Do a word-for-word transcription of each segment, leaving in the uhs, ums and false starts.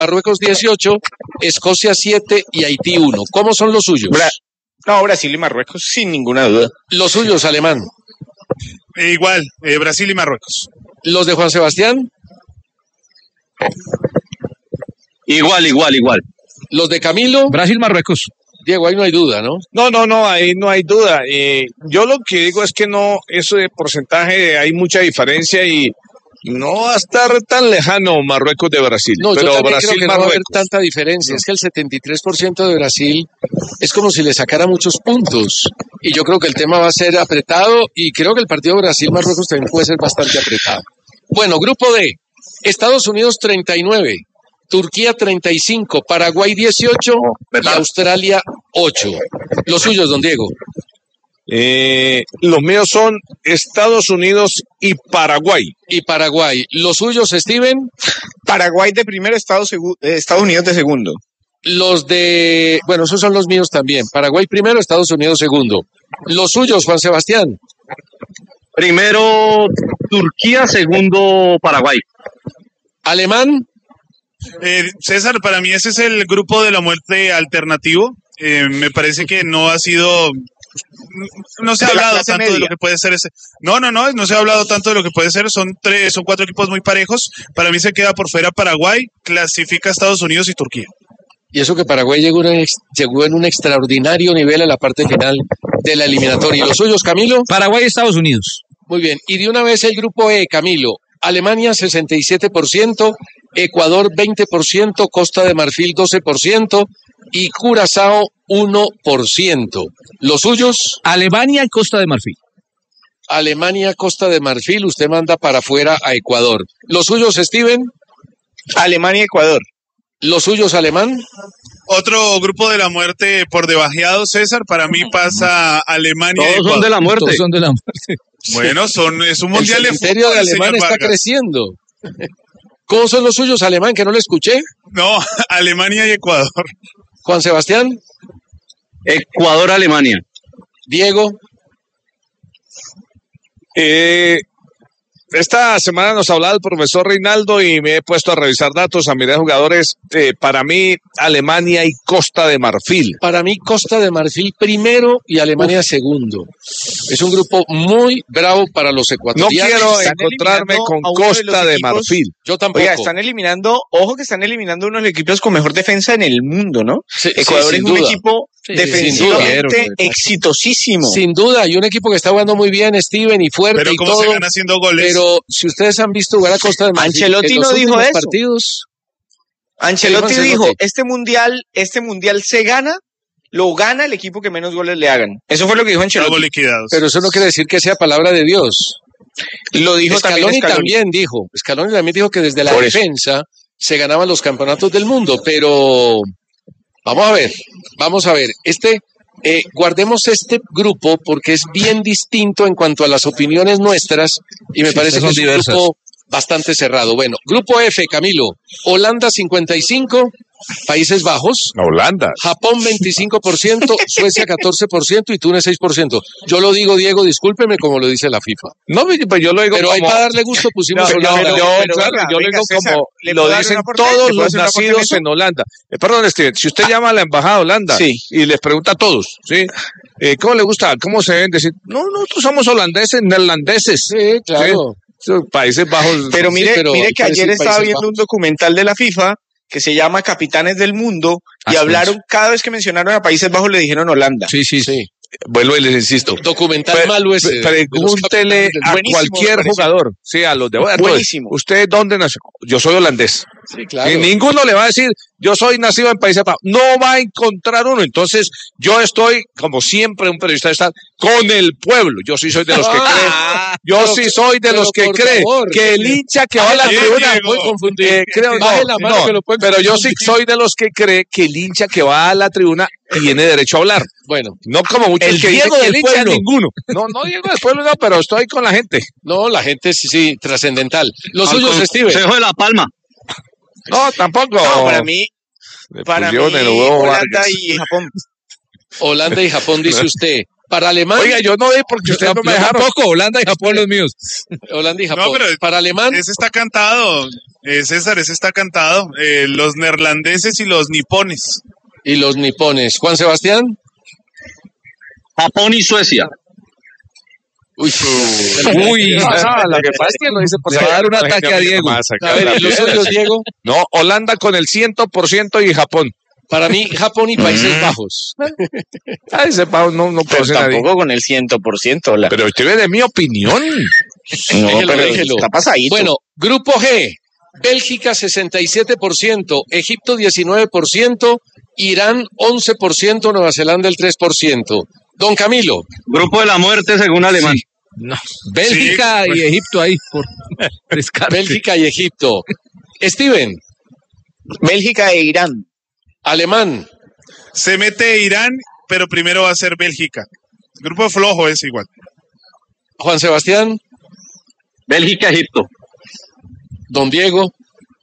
Marruecos dieciocho, Escocia siete y Haití uno. ¿Cómo son los suyos? Bra- no, Brasil y Marruecos, sin ninguna duda. Los suyos, Alemán. Eh, igual, eh, Brasil y Marruecos. Los de Juan Sebastián. Igual, igual, igual. Los de Camilo. Brasil, Marruecos. Diego, ahí no hay duda, ¿no? No, no, no, ahí no hay duda. Eh, yo lo que digo es que no, eso de porcentaje hay mucha diferencia y no va a estar tan lejano Marruecos de Brasil. No, pero yo también Brasil, creo que no va a haber Marruecos. tanta diferencia. Es que el setenta y tres por ciento de Brasil es como si le sacara muchos puntos. Y yo creo que el tema va a ser apretado y creo que el partido Brasil-Marruecos también puede ser bastante apretado. Bueno, grupo D. Estados Unidos treinta y nueve, Turquía treinta y cinco, Paraguay dieciocho y Australia ocho. Los suyos, don Diego. Eh, los míos son Estados Unidos y Paraguay. Y Paraguay. Los suyos, Steven. Paraguay de primero, Estados, segu- eh, Estados Unidos de segundo. Los de... Bueno, esos son los míos también. Paraguay primero, Estados Unidos segundo. Los suyos, Juan Sebastián. Primero Turquía, segundo Paraguay. Alemán. Eh, César, para mí ese es el grupo de la muerte alternativo. Eh, me parece que no ha sido... No se ha De la hablado clase tanto de media. lo que puede ser ese. No, no, no, no se ha hablado tanto de lo que puede ser. Son tres, son cuatro equipos muy parejos. Para mí se queda por fuera Paraguay, clasifica Estados Unidos y Turquía. Y eso que Paraguay llegó, en un ex- llegó en un extraordinario nivel a la parte final de la eliminatoria. ¿Y los suyos, Camilo? Paraguay, Estados Unidos. Muy bien. Y de una vez el grupo E, Camilo. Alemania sesenta y siete por ciento, Ecuador veinte por ciento, Costa de Marfil doce por ciento y Curazao uno por ciento. ¿Los suyos? Alemania y Costa de Marfil. Alemania, Costa de Marfil, usted manda para afuera a Ecuador. ¿Los suyos, Steven? Alemania y Ecuador. ¿Los suyos, Alemán? Otro grupo de la muerte por debajeado, César. Para mí pasa Alemania y Todos son Ecuador. de la muerte. Todos son de la muerte. Bueno, son, es un El mundial de cementerio fútbol, de Alemán señor está Vargas. creciendo. ¿Cómo son los suyos, Alemán, que no le escuché? No, Alemania y Ecuador. Juan Sebastián, Ecuador, Alemania. Diego, Eh, esta semana nos hablaba el profesor Reinaldo y me he puesto a revisar datos a mirar jugadores. Eh, para mí, Alemania y Costa de Marfil. para mí Costa de Marfil primero y Alemania segundo. Es un grupo muy bravo para los No ecuatorianos. quiero están encontrarme eliminando con a uno de Costa los de equipos. Marfil. Yo tampoco. Oiga, están eliminando, ojo que están eliminando uno de los equipos con mejor defensa en el mundo, ¿no? Sí, sí, Ecuador sin es un duda. equipo Sí, defensivamente sin duda. exitosísimo. Sin duda, y un equipo que está jugando muy bien, Steven, y fuerte Pero y cómo todo. se gana haciendo goles. Pero si ustedes han visto jugar a Costa de Marfil Ancelotti en los no dijo últimos eso. partidos, Ancelotti Ancelotti. dijo, este mundial, este mundial se gana, lo gana el equipo que menos goles le hagan. Eso fue lo que dijo Estamos Ancelotti. liquidados. pero eso no quiere decir que sea palabra de Dios. Lo dijo también Scaloni Scaloni. también dijo, Scaloni también dijo que desde la Por eso. defensa se ganaban los campeonatos del mundo, pero vamos a ver, vamos a ver, este, eh, guardemos este grupo porque es bien distinto en cuanto a las opiniones nuestras y me Sí, parece que son es un diversas. grupo bastante cerrado. Bueno, grupo F, Camilo, Holanda cincuenta y cinco, Países Bajos, Holanda. Japón veinticinco por ciento, Suecia catorce por ciento y Túnez seis por ciento. Yo lo digo, Diego, discúlpeme como lo dice la FIFA. No, pues yo lo digo Pero ahí como... para darle gusto pusimos No, Holanda. yo, yo, pero claro, venga, yo venga, lo digo César, como ¿le lo puedo dar dicen un aporte? ¿Le todos puedo los hacer un aporte en nacidos eso? en Holanda. Eh, perdón, Steven, si usted llama a la embajada de Holanda Sí. y les pregunta a todos, ¿sí? Eh, ¿Cómo le gusta? ¿Cómo se deben decir? No, nosotros somos holandeses, neerlandeses. Sí, claro. Sí, Países Bajos. Pero Sí, mire, pero mire hay que que ayer decir estaba Países viendo un Bajos. documental de la FIFA que se llama Capitanes del Mundo y Así hablaron, cada vez que mencionaron a Países Bajos le dijeron Holanda. Sí, sí, Sí. Vuelvo y les insisto. Documental Pre- malo ese. pre- de los Pregúntele capitanes del- a Buenísimo, cualquier me pareció. jugador, sí, a los de entonces, Buenísimo. ¿usted dónde nació? Yo soy holandés. Sí, claro. Y ninguno le va a decir, yo soy nacido en Países Bajos. No va a encontrar uno. Entonces, yo estoy, como siempre un periodista está, con el pueblo. Yo sí soy de los que Ah, cree. Yo pero sí que- soy de pero los que por cree favor, que el que- hincha que va a la Bien, tribuna. Diego. Muy confundido. eh, creo, no, Baje la mano no, que lo pueden pero yo sí confundir. soy de los que cree que el hincha que va a la tribuna tiene derecho a hablar. Bueno, No como muchos El que dicen Diego que del el hincha es pueblo. ninguno. No, no Diego del pueblo, no, pero estoy con la gente. no, la gente sí, sí, trascendental. Los Al suyos, Steven. Consejo de La Palma. No, tampoco. No, para mí, para mí, Pullión, el huevo Holanda Vargas. y Japón. Holanda y Japón, dice usted. Para Alemán. Oiga, yo no vi porque ustedes no me dejaron. Tampoco, Holanda y Japón los míos. Holanda y Japón. No, pero para Alemán. Ese está cantado, eh, César, ese está cantado. Eh, los neerlandeses y los nipones. Y los nipones. Juan Sebastián. Japón y Suecia. Uy, Uy, No, lo que pasa es que lo dice por Le va a dar un ataque a Diego. a ver, ¿y los suyos, Diego? No, Holanda con el cien por ciento y Japón. Para mí, Japón y Países Bajos. Ah, ese pavo no, no Pero puede nadie. tampoco con el cien por ciento. La... Pero usted ve de mi opinión. No, Déjelo, pero déjelo. está pasadito. Bueno, Grupo G. Bélgica sesenta y siete por ciento, Egipto diecinueve por ciento, Irán once por ciento, Nueva Zelanda el tres por ciento. Don Camilo. Grupo de la muerte según Alemán. No. Bélgica Sí, pues. y Egipto ahí por descarte. Bélgica y Egipto. Steven. Bélgica e Irán. Alemán. Se mete Irán, pero primero va a ser Bélgica. Grupo flojo es igual. Juan Sebastián. Bélgica, Egipto. Don Diego.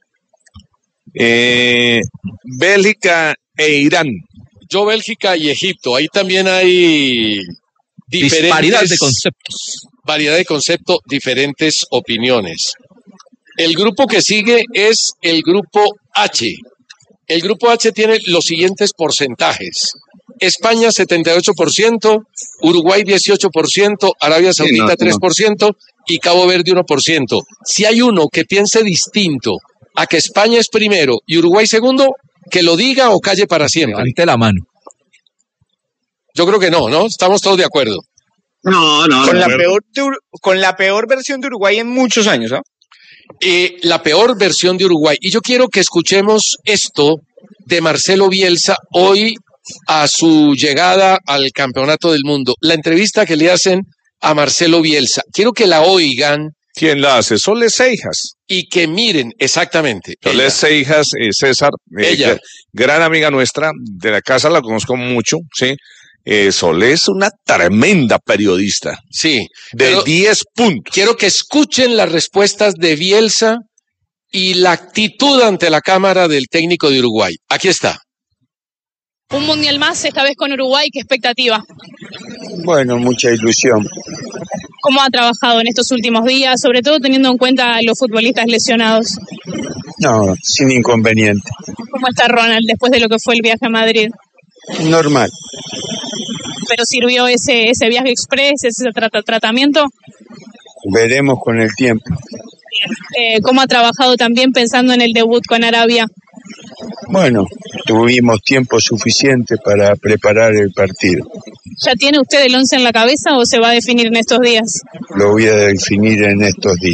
Eh, Bélgica e Irán. Yo, Bélgica y Egipto. Ahí también hay diferentes, Disparidad de conceptos. variedad de concepto, diferentes opiniones. El grupo que sigue es el grupo H. El grupo H tiene los siguientes porcentajes. España setenta y ocho por ciento, Uruguay dieciocho por ciento, Arabia Sí, Saudita no, no. tres por ciento y Cabo Verde uno por ciento. Si hay uno que piense distinto a que España es primero y Uruguay segundo, que lo diga o calle para siempre. Levante la mano. Yo creo que no, ¿no? Estamos todos de acuerdo. No, no, Con no. la, peor de Ur- con la peor versión de Uruguay en muchos años, ¿ah? Eh, la peor versión de Uruguay. Y yo quiero que escuchemos esto de Marcelo Bielsa hoy a su llegada al Campeonato del Mundo. La entrevista que le hacen a Marcelo Bielsa. Quiero que la oigan ¿Quién la hace? Sole Seijas. y que miren exactamente. Sole Ella. Seijas, eh, César, eh, Ella. gr- gran amiga nuestra de la casa, la conozco mucho, ¿sí? Eh, Sole es una tremenda periodista, Sí. de pero diez puntos. quiero que escuchen las respuestas de Bielsa y la actitud ante la cámara del técnico de Uruguay. Aquí está. Un mundial más, esta vez con Uruguay, ¿qué expectativa? Bueno, mucha ilusión. ¿Cómo ha trabajado en estos últimos días, sobre todo teniendo en cuenta a los futbolistas lesionados? No, sin inconveniente. ¿Cómo está Ronald después de lo que fue el viaje a Madrid? Normal. ¿Pero sirvió ese, ese viaje express, ese trata- tratamiento? Veremos con el tiempo. Eh, ¿Cómo ha trabajado también pensando en el debut con Arabia? Bueno, tuvimos tiempo suficiente para preparar el partido. ¿Ya tiene usted el once en la cabeza o se va a definir en estos días? Lo voy a definir en estos días.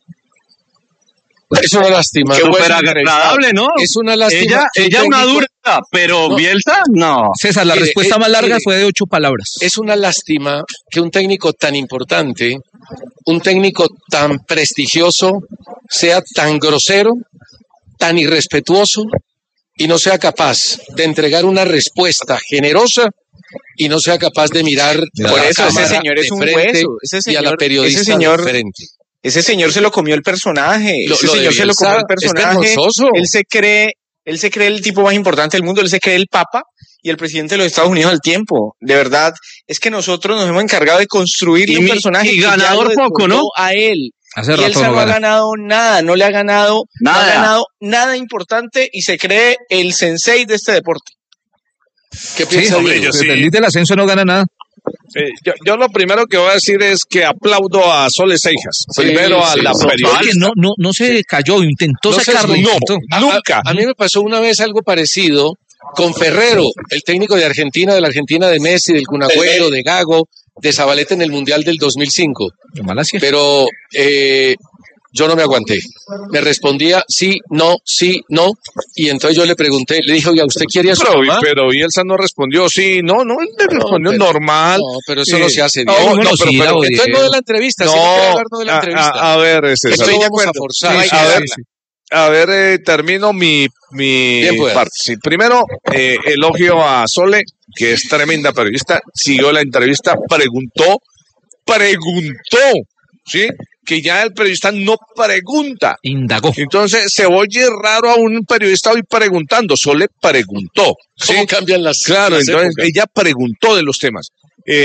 Es una lástima. Qué ¿no? súper agradable, ¿no? Es una lástima. Ella, que un ella una técnico- dura, pero No. Bielsa, no. César, la Mire, respuesta eh, más larga mire. fue de ocho palabras. Es una lástima que un técnico tan importante, un técnico tan prestigioso, sea tan grosero, tan irrespetuoso y no sea capaz de entregar una respuesta generosa y no sea capaz de mirar a Por la eso ese cámara señor es de un frente hueso. Ese y a la señor, periodista ese señor, de frente. ese señor se lo comió el personaje. Lo- ese lo de señor se lo Bielsa comió el es personaje. vergonzoso. Él se cree, él se cree el tipo más importante del mundo. Él se cree el papa y el presidente de los Estados Unidos al tiempo. De verdad, es que nosotros nos hemos encargado de construir Y un mi- personaje y que ya ganador lo poco, ¿no? desbordó a él. Hace Y él rato no no ha gana. ganado nada, no le ha ganado no ha Nada. ganado nada importante y se cree el sensei de este deporte. ¿Qué Sí, piensa hombre, Diego? yo sí. Desde el del ascenso no gana nada. Eh, yo, yo lo primero que voy a decir es que aplaudo a Sole Seijas. Sí, Primero a sí, la sí. periodista. Porque no, no, no se cayó, intentó No se sacarlo. esforzó. intentó. A- a- Nunca. A, mí me pasó una vez algo parecido con Ferrero, el técnico de Argentina, de la Argentina de Messi, del Kun Agüero, de Gago, de Zabaleta en el Mundial del dos mil cinco. De Malasia. Pero eh, yo no me aguanté. Me respondía sí, no, sí, no. Y entonces yo le pregunté, le dije, oiga, ¿usted quiere a su Pero, mamá? pero Bielsa no respondió, sí, no, no, él le respondió pero- normal. No, pero eso Sí. no se hace No, bien. no, bueno, pero- sí, pero- la Entonces no de la entrevista, si no quiere hablar no de la a- entrevista. A, a ver, César. Esto Estoy de vamos a acuerdo. forzar. No hay Sí, que a ver, darla. A ver, eh, termino mi, mi Bien, pues. parte. Sí, primero, eh, elogio a Sole, que es tremenda periodista. Siguió la entrevista, preguntó, preguntó, ¿sí? Que ya el periodista no pregunta. Indagó. Entonces se oye raro a un periodista hoy preguntando. Sole preguntó, ¿sí? ¿Cómo cambian las Claro, las entonces épocas? ella preguntó de los temas. Eh,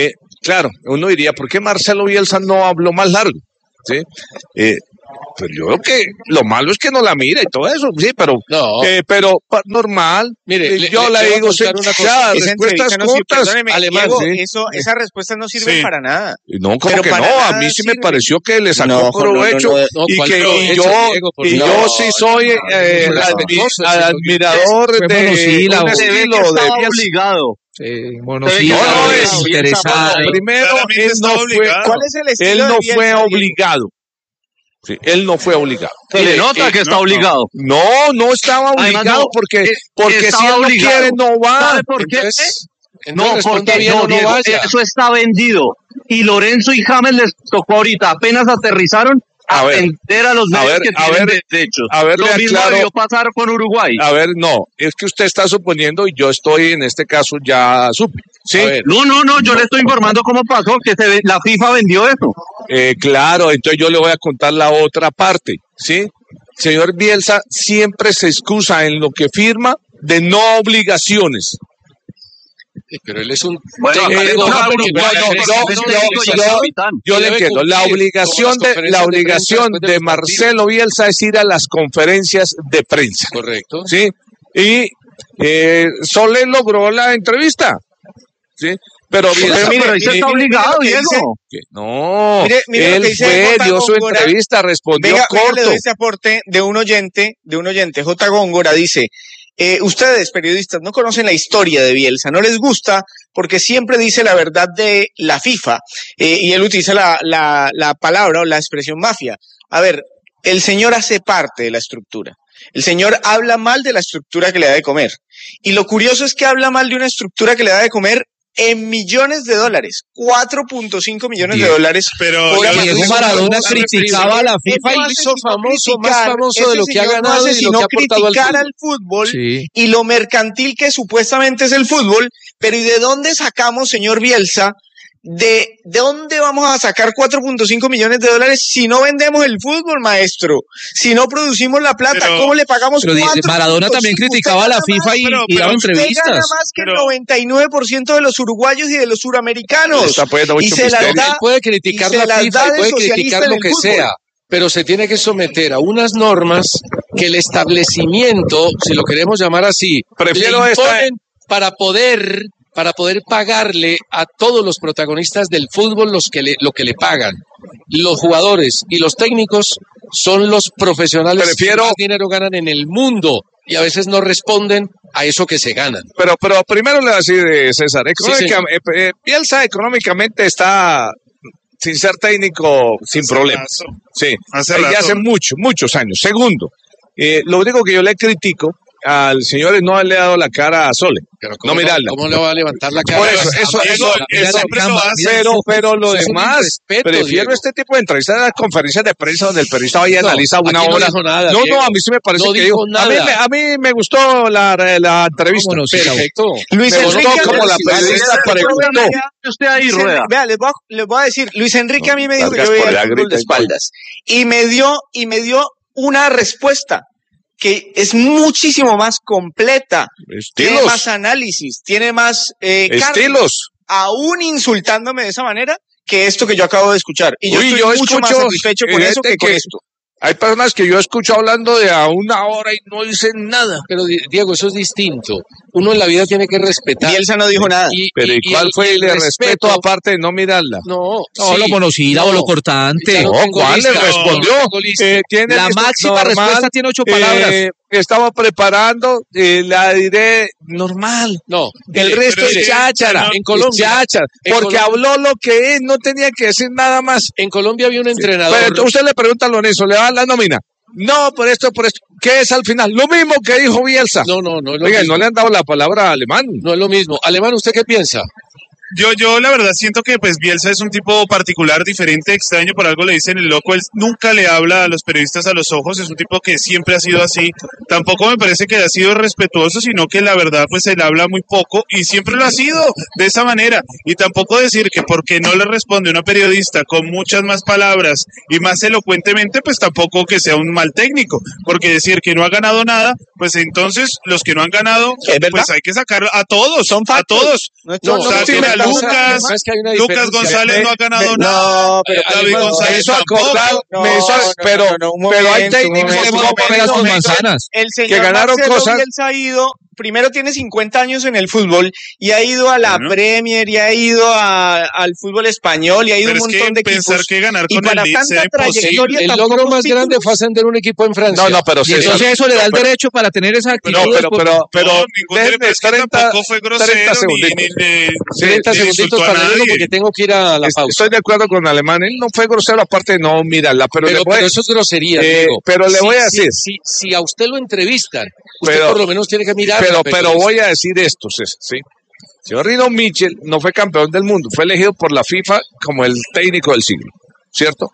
claro, uno diría, ¿por qué Marcelo Bielsa no habló más largo? ¿Sí? Eh, pero yo creo que lo malo es que no la mira y todo eso, sí, pero, No. eh, pero pa- normal. Mire, Eh, le- yo le- la le voy a digo, sí, contar una cosa. ya, Esa respuestas entrevista no sirve, cortas. perdóneme, alemán, Diego, sí. eso, esas respuestas no sirven Sí. para nada. No, como Pero que para no, a nada mí sí me sirve. pareció que le sacó No, no, provecho no, no, no, y ¿cuál que y provecho, yo, Diego? Por y favor. yo sí soy eh, No, admi- no, no, admirador Fue de monosílabo. un Se ve que estilo de estaba Bielsa. obligado. Sí, No, monosílabo, no, es- desinteresado. No, primero, Claramente él no estaba fue, obligado. ¿Cuál es el estilo él de no Bielsa, fue Diego? obligado. Sí, él no fue obligado. Se le Mire, nota eh, que está no, no. obligado. No, no estaba Además, obligado no, porque, eh, porque si estaba él no obligado. quiere, no va. ¿Sabe por qué? Entonces, No, entonces responda porque bien no, o no Diego, vaya. eso está vendido. Y Lorenzo y James les tocó ahorita, apenas aterrizaron, A a ver, vender a los a medios ver, que a tienen ver, derechos. a ver, Lo le mismo aclaro. debió pasar con Uruguay. A ver, no, es que usted está suponiendo y yo estoy en este caso ya supe. Sí, A ver. No, no, no, yo le estoy informando cómo pasó, que se ve- la FIFA vendió eso. eh, claro, entonces yo le voy a contar la otra parte. Sí, señor Bielsa siempre se excusa en lo que firma de no obligaciones. Sí, pero él es un Bueno, técnico eh, que no, no, no, que no, no, no, que no, no, yo- que yo- no, capitán. Yo Y le debe entiendo. La cumplir, obligación como las de la conferencias de obligación prensa de después de los Marcelo Bielsa es ir a las conferencias de prensa. Correcto. Sí, y eh, Sole logró la entrevista. Sí, pero Pero, Bielsa- pero ahí se eh, está mire, mire obligado, lo que Diego. dice. no, Mire, mire lo él que dice fue, J. dio su Góngora. entrevista, respondió Venga, venga, le corto. doy este aporte de un oyente, de un oyente. J. Góngora dice, eh, ustedes, periodistas, no conocen la historia de Bielsa, no les gusta porque siempre dice la verdad de la FIFA, eh, y él utiliza la, la, la palabra o la expresión mafia. A ver, el señor hace parte de la estructura. El señor habla mal de la estructura que le da de comer. Y lo curioso es que habla mal de una estructura que le da de comer en millones de dólares, cuatro punto cinco millones de Diego. dólares. Pero Oiga, ya Diego eso- Maradona eso- criticaba a la FIFA Él y no lo hace hizo sino famoso, más criticar, famoso de lo ese que ha señor no ganado hace y lo sino que ha aportado al criticar fútbol. al fútbol Sí. y lo mercantil que supuestamente es el fútbol, pero ¿y de dónde sacamos, señor Bielsa? ¿De, de dónde vamos a sacar cuatro punto cinco millones de dólares si no vendemos el fútbol, maestro? Si no producimos la plata, Pero- ¿cómo le pagamos Pero di- cuatro Maradona punto también cinco? criticaba a la Usted gana FIFA y, pero- y daba pero Usted entrevistas. gana más que el Pero- noventa y nueve por ciento de los uruguayos y de los suramericanos. Está poniendo Y mucho se las misterio. da, Él puede criticar y se la las FIFA da y de puede socialista criticar en lo el que fútbol. sea, pero se tiene que someter a unas normas que el establecimiento, si lo queremos llamar así, Prefiero le esta- imponen para poder para poder pagarle a todos los protagonistas del fútbol los que le, lo que le pagan. Los jugadores y los técnicos son los profesionales Prefiero- que más dinero ganan en el mundo y a veces no responden a eso que se ganan. Pero, pero primero le voy a decir, eh, César, económica- señor. eh, eh, Bielsa económicamente está, sin ser técnico, sin Hace problemas. rato. Sí, Hace desde rato. hace muchos, muchos años. Segundo, eh, lo único que yo le critico al señor es no haberle dado la cara a Sole. Pero No mirarla. ¿Cómo le va a levantar la cara? Por eso, eso, Diego, eso, él eso- siempre lo hace. pero, pero lo Eso es un demás, irrespeto, prefiero Diego. este tipo de entrevistas de las conferencias de prensa donde el periodista vaya y No, analiza una aquí no hora. dijo nada, no, Diego. no, a mí sí me parece No que dijo dijo. A mí, nada. me- a mí me gustó la, la entrevista. Vámonos, Perfecto. Luis Me Enrique gustó como la Andrés, periodista Luis Enrique preguntó. Andrés, Usted ahí, Luis Rueda. Enrique- Vea, les voy, a, les voy a decir, Luis Enrique a mí me dijo que Vargas yo veía por allá el fútbol grita de y todo. espaldas y me dio y me dio una respuesta que es muchísimo más completa, tiene Estilos. más análisis, tiene más eh, carne, Estilos. aún insultándome de esa manera que esto que yo acabo de escuchar. Y yo Uy, estoy yo mucho más escucho satisfecho con gente eso que con que- esto. Hay personas que yo escucho hablando de a una hora y no dicen nada. Pero Di- Diego, eso es distinto. Uno en la vida tiene que respetar. Bielsa no dijo nada. Y, Pero ¿y, y- cuál y fue el, respeto aparte de no mirarla? No, No, sí, lo monosílabo, no. lo cortante. Ya no No, tengo ¿cuál le lista, respondió? no tengo lista. Eh, tiene La listo máxima normal, respuesta tiene ocho palabras. eh, estaba preparando, eh, la diré normal. No, El mire, resto pero es es que- cháchara. en Colombia- es cháchara, en porque Colombia- habló lo que es, no tenía que decir nada más. en Colombia había un entrenador. Pero entonces usted le pregunta a Lorenzo, ¿le da la nómina? No, por esto, por esto. ¿Qué es al final? Lo mismo que dijo Bielsa. No, no, no es lo Oiga, mismo. no le han dado la palabra a Alemán. No es lo mismo. Alemán, ¿usted qué piensa? Yo, yo la verdad siento que pues Bielsa es un tipo particular, diferente, extraño, por algo le dicen el loco, él nunca le habla a los periodistas a los ojos, es un tipo que siempre ha sido así, tampoco me parece que ha sido respetuoso, sino que la verdad pues él habla muy poco y siempre lo ha sido de esa manera, y tampoco decir que porque no le responde una periodista con muchas más palabras y más elocuentemente, pues tampoco que sea un mal técnico, porque decir que no ha ganado nada, pues entonces los que no han ganado, ¿Es verdad? pues hay que sacar a todos, Son a factos. todos. No, No, O sea, no, que sí, me Oiga, pasa- Lucas, además que hay una Lucas diferencia. González no ha ganado Me- nada. no, pero Eh, David además, Me González hizo tampoco. acordar, No, me hizo, no, no, pero, no, no, un pero hay momento, un técnicos momento, como un momento, peras un con momento. manzanas. El señor que ganaron Marcelo cosas. Bielsa ha ido, primero tiene cincuenta años en el fútbol y ha ido a la Bueno. Premier y ha ido a- al fútbol español y ha ido a Pero un es montón que de pensar equipos. que ganar Y con para el Leeds tanta era imposible. trayectoria El tan logro pocos más grande títulos. fue ascender un equipo en Francia. No, no, pero Y César. entonces eso le da el derecho para tener esa actitud. No, pero, después- pero, pero, No, ningún déjenme pero es que treinta tampoco fue grosero treinta ni, ni, segunditos. ni- Sí, treinta ni segunditos insultó a para leerlo nadie. porque tengo que ir a la Es- pausa. Estoy de acuerdo con Alemán. Él no fue grosero, aparte de no mirarla, pero, Pero, le voy, pero eso es grosería, eh, Diego. pero le Si- voy a si- decir. Si, si a usted lo entrevistan, usted Pero- por lo menos tiene que mirar. pero, pero voy a decir esto, César, ¿sí? El señor Rino Mitchell no fue campeón del mundo, fue elegido por la FIFA como el técnico del siglo, ¿cierto?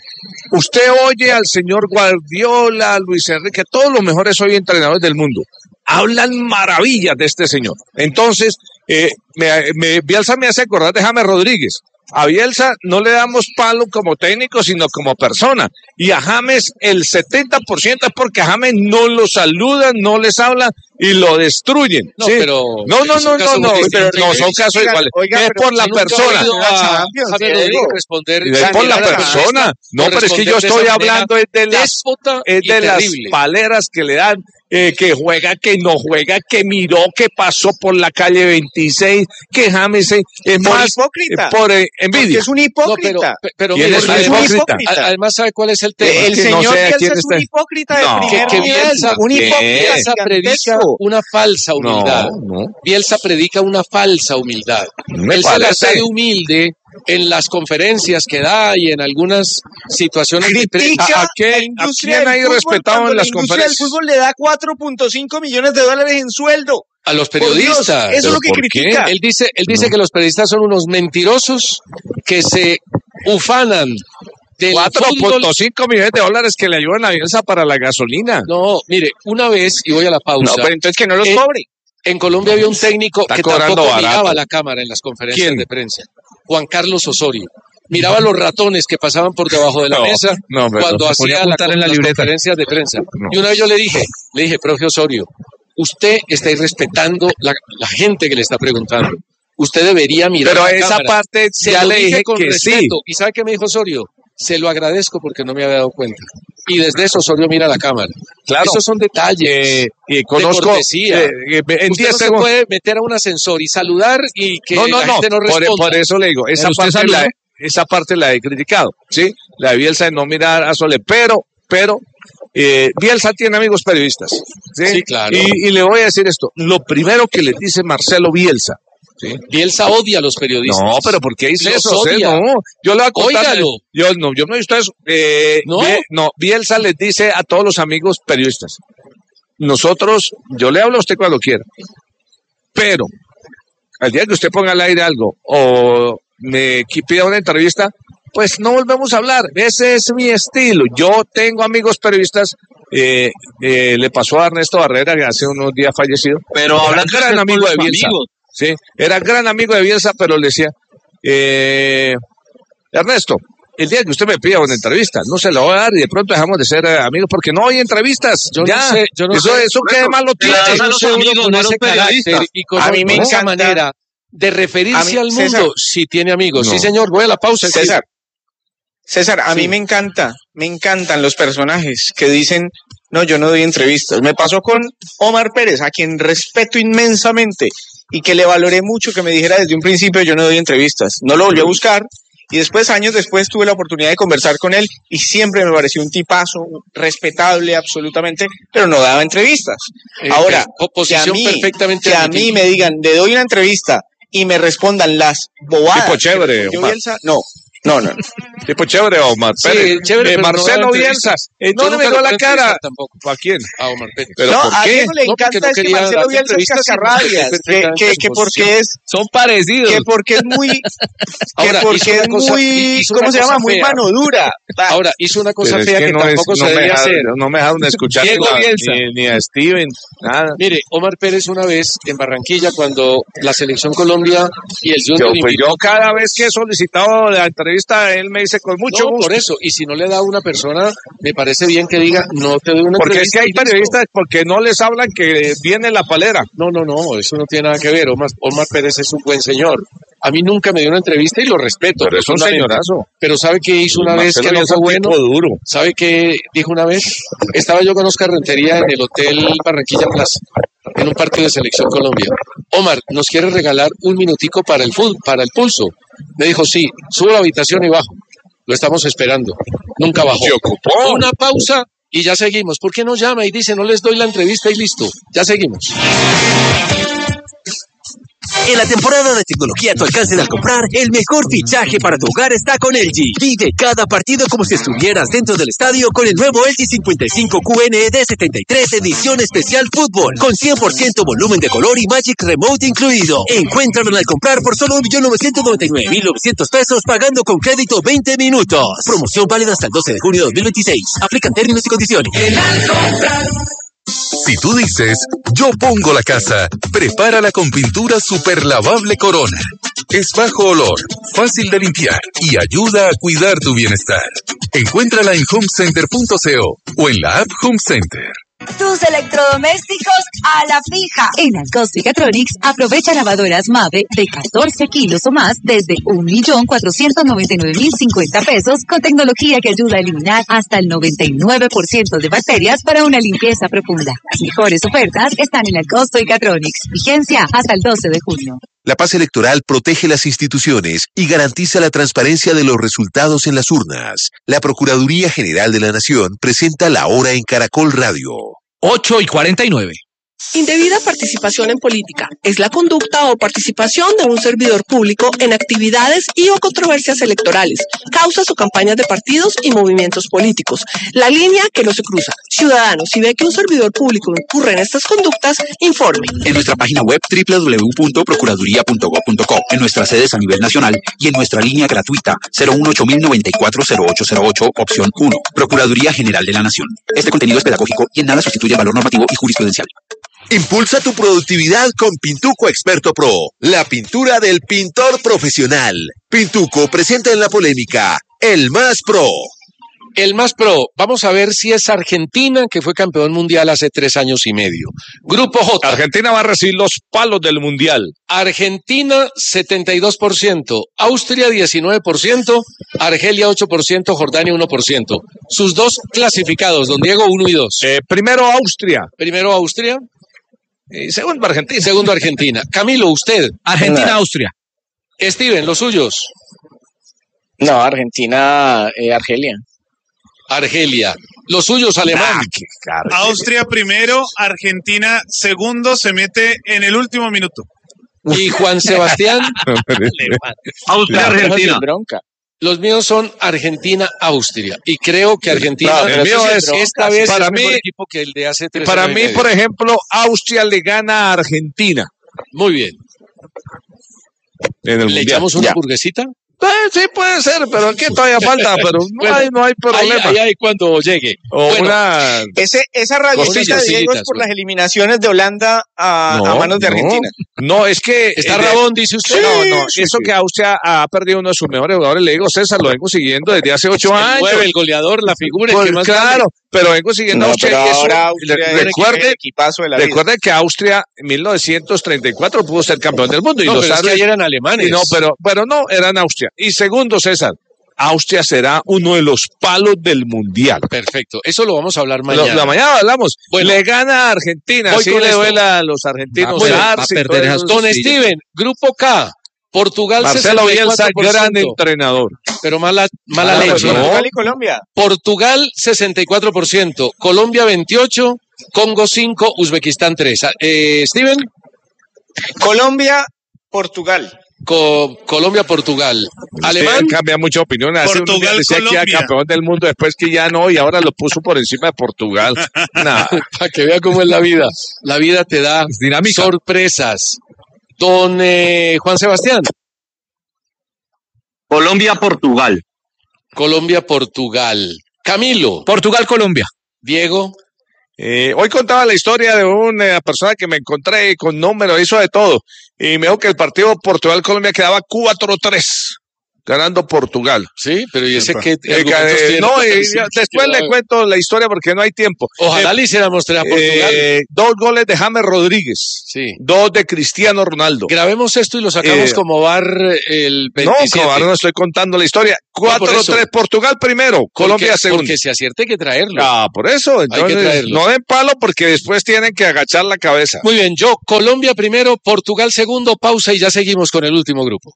Usted oye al señor Guardiola, a Luis Enrique, todos los mejores hoy entrenadores del mundo, hablan maravillas de este señor. Entonces, eh, me, me- Bielsa me hace acordar de James Rodríguez. A Bielsa no le damos palo como técnico, sino como persona. Y a James el setenta por ciento es porque a James no lo saludan, no les hablan y lo destruyen. No, ¿sí? pero- no, no, es un no, caso no, no, muy pero distinto. no son casos Oiga, iguales. oiga, es pero por la nunca ha persona. ido a a Champions, James Diego. Rodríguez responder. Y es por la mirar a persona. No, pero es que yo responder de estoy esa hablando es de manera las, déspota es y de las terrible. paleras que le dan, eh, que juega, que no juega, que miró, que pasó por la calle veintiséis, que James eh, es Por más hipócrita. eh, por eh, Porque envidia. es un No, hipócrita. pero, pero ¿Quién mire, es un además, hipócrita? a- además, ¿sabe cuál es el tema? el que no señor sé a quién Bielsa es un está- hipócrita de No. primer que, que nivel. Bielsa, Un ¿qué? hipócrita Bielsa predica gigantesco. una falsa humildad. No, no. Bielsa predica una falsa humildad. Me Él se la parece. sabe humilde en las conferencias que da y en algunas situaciones de Critica prensa. ¿A- a qué- la a industria quién del hay fútbol respetado cuando en la las industria conferencias? del fútbol le da cuatro punto cinco millones de dólares en sueldo. A los Por Dios, periodistas. eso es lo que ¿por qué? critica. Él dice, él dice que los periodistas son unos mentirosos que se ufanan del cuatro fútbol. punto cinco millones de dólares que le ayudan a Bielsa para la gasolina. No, mire, una vez, y voy a la No, pausa, pero entonces que no los Eh, cobre. en Colombia había un técnico Está que cobrando tampoco barato. miraba la cámara en las conferencias ¿Quién? de prensa. Juan Carlos Osorio. Miraba los ratones que pasaban por debajo de la No, mesa no, pero cuando se ponía hacía a la, apuntar en la las libreta. conferencias de prensa. No. Y una vez yo le dije, le dije, profe Osorio, usted está irrespetando la, la gente que le está preguntando. Usted debería mirar Pero la esa cámara. parte Se ya lo le dije dije con que respeto. sí. ¿Y sabe qué me dijo Osorio? Se lo agradezco porque no me había dado cuenta. Y desde eso Osorio mira la cámara. Claro. Esos son detalles. Eh, y conozco cortesía. eh, eh, en Usted diez no se segundos. puede meter a un ascensor y saludar y que No, no, la no, gente no por, responda. por eso le digo, esa Pero usted parte, saludó. la, esa parte la he criticado, ¿sí? La de Bielsa de no mirar a Sole, pero, pero, eh, Bielsa tiene amigos periodistas, ¿sí? Sí, claro. Y, y le voy a decir esto, lo primero que le dice Marcelo Bielsa, ¿sí? Bielsa odia a los periodistas. No, pero ¿por qué dice Los eso? Usted? odia. No, yo le voy a contar. Óigalo. Yo no, yo no he visto eso. Eh, ¿No? Bie- no, Bielsa les dice a todos los amigos periodistas, nosotros, yo le hablo a usted cuando quiera, pero al día que usted ponga al aire algo o me qui- pida una entrevista, pues no volvemos a hablar. Ese es mi estilo. Yo tengo amigos periodistas. Eh, eh, le pasó a Ernesto Barrera, que hace unos días fallecido. Pero Era hablando gran usted amigo con de los Bielsa. amigos. Sí, era gran amigo de Bielsa, pero le decía, eh, Ernesto, el día que usted me pida una entrevista, no se la voy a dar y de pronto dejamos de ser eh, amigos porque no hay entrevistas. Yo no ya, sé, yo no eso, sé. eso qué malo Pero tiene. a Yo no los sé uno amigos, con no a los ese carácter periodistas. y con, A mí me con esa encanta- manera de referirse A mí, al mundo. César. Si tiene amigos. No. Sí, señor, voy a la pausa. César, César, a Sí. mí me encanta, me encantan los personajes que dicen, no, yo no doy entrevistas. Me pasó con Omar Pérez, a quien respeto inmensamente y que le valoré mucho que me dijera desde un principio, yo no doy entrevistas. No lo volví a buscar y después, años después, tuve la oportunidad de conversar con él y siempre me pareció un tipazo, respetable absolutamente, pero no daba entrevistas. Eh, Ahora, eh, posición que a mí, perfectamente que a mí admitible. me digan, le doy una entrevista y me respondan las bobadas. Tipo chévere, que respondió Omar. Bielsa, no, no, no. Tipo chévere, Omar Sí, Pérez. chévere, Eh, pero no Marcelo da Bielsa. entrevistas. Eh, Yo no le nunca miró lo la puedo cara. entrevistar tampoco. ¿A quién? A Omar Pérez. ¿Pero no, por a qué? Diego le No, porque encanta no es que quería Marcelo dar Bielsa es entrevistas, sino cascarrabias, porque que, perfectamente que, su que posición. porque es, Son parecidos. que porque es muy, que Ahora, hizo porque una es cosa- muy, hizo una ¿cómo se cosa llama? Muy fea. mano dura. Va. Ahora, hizo una cosa Pero es fea que, no es- tampoco no se me debía dejaron- hacer. No me dejaron de escuchar Diego ni, la- Bielsa. ni, ni a Steven, nada. Mire, Omar Pérez una vez en Barranquilla, cuando la selección Colombia y el Yo, Junior pues invitó- yo cada vez que he solicitado la entrevista, él me dice con mucho no, gusto. por eso. Y si no le da a una persona, me parece bien que diga, no te doy una Porque es entrevista que hay y listo. periodistas porque no les hablan que viene la palera. No, no, no, eso no tiene nada que ver. Omar, Omar Pérez es un buen señor. A mí nunca me dio una entrevista y lo respeto. Pero es un señorazo. Pero ¿sabe qué hizo una vez que no fue bueno? Duro. ¿Sabe qué dijo una vez? Estaba yo con Oscar Rentería en el Hotel Barranquilla Plaza, en un partido de Selección Colombia. Omar, ¿nos quiere regalar un minutico para el fútbol, para el pulso? Me dijo, sí, subo a la habitación y bajo. Lo estamos esperando. Nunca bajó. Se ocupó. Una pausa y ya seguimos. ¿Por qué no llama y dice, no les doy la entrevista y listo? Ya seguimos. En la temporada de tecnología a tu alcance al comprar, el mejor fichaje para tu hogar está con L G. Vive cada partido como si estuvieras dentro del estadio con el nuevo L G cincuenta y cinco Q N E D setenta y tres edición especial fútbol, con cien por ciento volumen de color y Magic Remote incluido. Encuéntralo al comprar por solo un millón novecientos noventa y nueve mil novecientos pesos pagando con crédito veinte minutos. Promoción válida hasta el doce de junio de dos mil veintiséis. Aplican términos y condiciones. Si tú dices, yo pongo la casa, prepárala con pintura super lavable Corona. Es bajo olor, fácil de limpiar y ayuda a cuidar tu bienestar. Encuéntrala en home center punto co o en la app Home Center. Tus electrodomésticos a la fija. En Alcosto y Catronics aprovecha lavadoras Mave de catorce kilos o más desde un millón cuatrocientos noventa y nueve mil cincuenta pesos con tecnología que ayuda a eliminar hasta el noventa y nueve por ciento de bacterias para una limpieza profunda. Las mejores ofertas están en Alcosto y Catronics. Vigencia hasta el doce de junio. La paz electoral protege las instituciones y garantiza la transparencia de los resultados en las urnas. La Procuraduría General de la Nación presenta La Hora en Caracol Radio. ocho y cuarenta y nueve. Indebida participación en política es la conducta o participación de un servidor público en actividades y o controversias electorales, causas o campañas de partidos y movimientos políticos. La línea que no se cruza. Ciudadanos, si ve que un servidor público incurre en estas conductas, informe. En nuestra página web doble u doble u doble u punto procuraduría punto gob punto co, en nuestras sedes a nivel nacional y en nuestra línea gratuita cero uno ocho mil noventa y cuatro cero ocho cero ocho, opción uno. Procuraduría General de la Nación. Este contenido es pedagógico y en nada sustituye el valor normativo y jurisprudencial. Impulsa tu productividad con Pintuco Experto Pro, la pintura del pintor profesional. Pintuco presenta en la polémica El Más Pro. El Más Pro, vamos a ver si es Argentina, que fue campeón mundial hace tres años y medio. Grupo J. Argentina va a recibir los palos del mundial. Argentina, setenta y dos por ciento. Austria, diecinueve por ciento. Argelia, ocho por ciento. Jordania, uno por ciento. Sus dos clasificados, don Diego, uno y dos. Eh, primero Austria. Primero Austria. Y segundo Argentina. Segundo Argentina. Camilo, usted. Argentina, Austria. Steven, los suyos. No, Argentina, eh, Argelia. Argelia. Los suyos, Alemán. Ah, Austria primero, Argentina segundo, se mete en el último minuto. Y Juan Sebastián. Austria, Argentina. Bronca. Los míos son Argentina-Austria. Y creo que Argentina, no, el mío es, esta vez para es mí, mejor equipo que el de hace tres Para años mí, y medio. por ejemplo, Austria le gana a Argentina. Muy bien. En el ¿Le mundial. echamos una Ya. hamburguesita? Eh, sí, puede ser, pero aquí todavía falta, pero no, Bueno, hay, no hay problema. Ahí, ahí, ahí cuando llegue. O Bueno, una... Ese, esa rayita, Costillas, Diego, es sillitas, por güey. las eliminaciones de Holanda a, No, a manos de no. Argentina. No, es que... Está eh, de- Rabón, dice usted. no, no, sí, eso sí. que Austria ha perdido uno de sus mejores jugadores, le digo, César, lo vengo siguiendo desde hace ocho El años. nueve, el goleador, la figura, el Pues que más claro, grande. pero vengo siguiendo a No, Austria pero y eso, ahora Austria le- es el recuerde, equipazo de la vida. recuerde que Austria en mil novecientos treinta y cuatro pudo ser campeón del mundo y No, los pero es que árabes- ahí eran alemanes. y no, pero, pero no, eran Austria. Y segundo, César, Austria será uno de los palos del mundial. Perfecto, eso lo vamos a hablar Lo- mañana. la mañana hablamos. Bueno, le gana a Argentina, voy así con le esto. duele a los argentinos. Va a darse perder- va a y perder todo esas eso. Don costillas. Steven, Grupo K, Portugal Marcelo sesenta y Bielsa, cuatro por ciento. gran entrenador. Pero mala, mala Ah, leche. no. Portugal y Colombia. Portugal sesenta y cuatro por ciento, Colombia veintiocho por ciento, Congo cinco por ciento, Uzbekistán tres por ciento. Eh, Steven, Colombia, Portugal. Co- Colombia, Portugal. Alemán, Usted cambia mucha opinión. Hace unos Portugal, días decía que Colombia. era campeón del mundo, después que ya no, y ahora lo puso por encima de Portugal. Nah. para que vea cómo es la vida. La vida te da Es dinámica. sorpresas. Don eh, Juan Sebastián, Colombia, Portugal. Colombia, Portugal. Camilo, Portugal, Colombia. Diego, Eh, hoy contaba la historia de una persona que me encontré con número, hizo de todo. Y me dijo que el partido Portugal-Colombia quedaba cuatro tres. ganando Portugal. Sí, pero ¿y ese qué? Eh, eh, no, eh, después le cuento la historia porque no hay tiempo. Ojalá eh, le hiciéramos tres a Portugal. Eh, dos goles de James Rodríguez. Sí. Dos de Cristiano Ronaldo. Grabemos esto y lo sacamos Eh, como bar el veintisiete. No, como bar no estoy contando la historia. No, por cuatro eso. tres Portugal primero, Colombia Porque- segundo. Porque se acierte hay que traerlo. Ah, por eso. Hay que Entonces, traerlo. no den palo porque después tienen que agachar la cabeza. Muy bien, yo, Colombia primero, Portugal segundo, pausa y ya seguimos con el último grupo.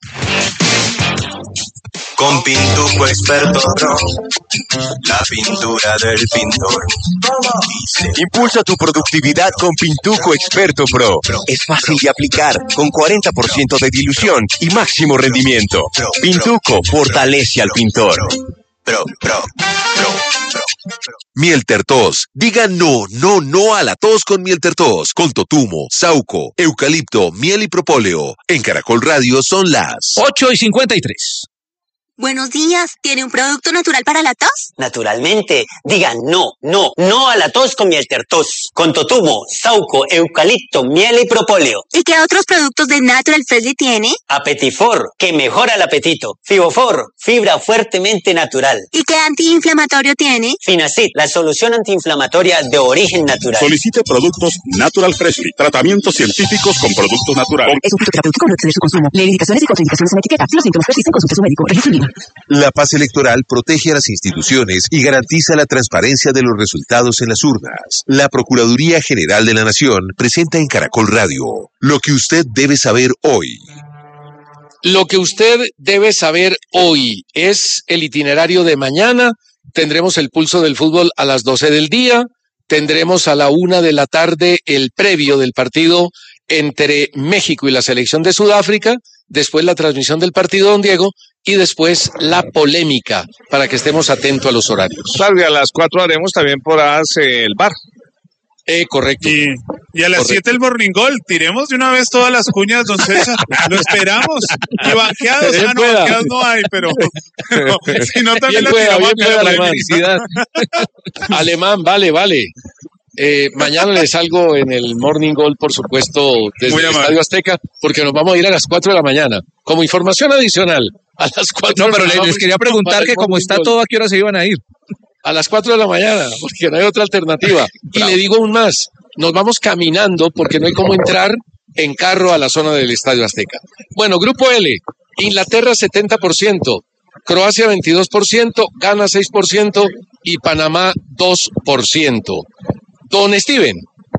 Con Pintuco Experto Pro, la pintura del pintor. Impulsa tu productividad con Pintuco Experto Pro. Es fácil de aplicar, con cuarenta por ciento de dilución y máximo rendimiento. Pintuco fortalece al pintor. Pro, pro, pro, pro. Miel Tertos. Diga no, no, no a la tos con Miel Tertos. Con totumo, sauco, eucalipto, miel y propóleo. En Caracol Radio son las ocho y cincuenta y tres. Buenos días, ¿tiene un producto natural para la tos? Naturalmente, digan no, no, no a la tos con miel tertos, con totumo, sauco, eucalipto, miel y propóleo. ¿Y qué otros productos de Natural Freshly tiene? Apetifor, que mejora el apetito. Fibofor, fibra fuertemente natural. ¿Y qué antiinflamatorio tiene? Finacid, la solución antiinflamatoria de origen natural. Solicite productos Natural Freshly, tratamientos científicos con productos naturales. Es un fitoterapéutico, no excede su consumo. Lee indicaciones y contraindicaciones en la etiqueta. Si los síntomas persisten, consulte a su médico. Registro en línea. La paz electoral protege a las instituciones y garantiza la transparencia de los resultados en las urnas. La Procuraduría General de la Nación presenta en Caracol Radio lo que usted debe saber hoy. Lo que usted debe saber hoy es el itinerario de mañana. Tendremos el pulso del fútbol a las doce del día. Tendremos a la una de la tarde el previo del partido entre México y la selección de Sudáfrica. Después la transmisión del partido, don Diego, y después la polémica, para que estemos atentos a los horarios. Claro, y a las cuatro haremos también por hace el bar. Eh, correcto. Y, y a las Correcto. siete el Morning Gold. Tiremos de una vez todas las cuñas, don César. Lo esperamos. Y banqueados, Bien ah, no, pueda. banqueados no hay, pero, pero si no, también Bien la pueda, tiramos bien acá pueda, la Alemán. polémica. Alemán, vale, vale. Eh, mañana les salgo en el Morning Gold, por supuesto, desde Muy el amable. Estadio Azteca, porque nos vamos a ir a las cuatro de la mañana. Como información adicional, a las cuatro No, pero de la les, les quería preguntar para que el como Morning está Gold. todo, ¿a qué hora se iban a ir? A las cuatro de la mañana, porque no hay otra alternativa. Y le digo aún más, nos vamos caminando porque no hay cómo entrar en carro a la zona del Estadio Azteca. Bueno, Grupo L, Inglaterra setenta por ciento, Croacia veintidós por ciento, Ghana seis por ciento y Panamá dos por ciento. Don Steven.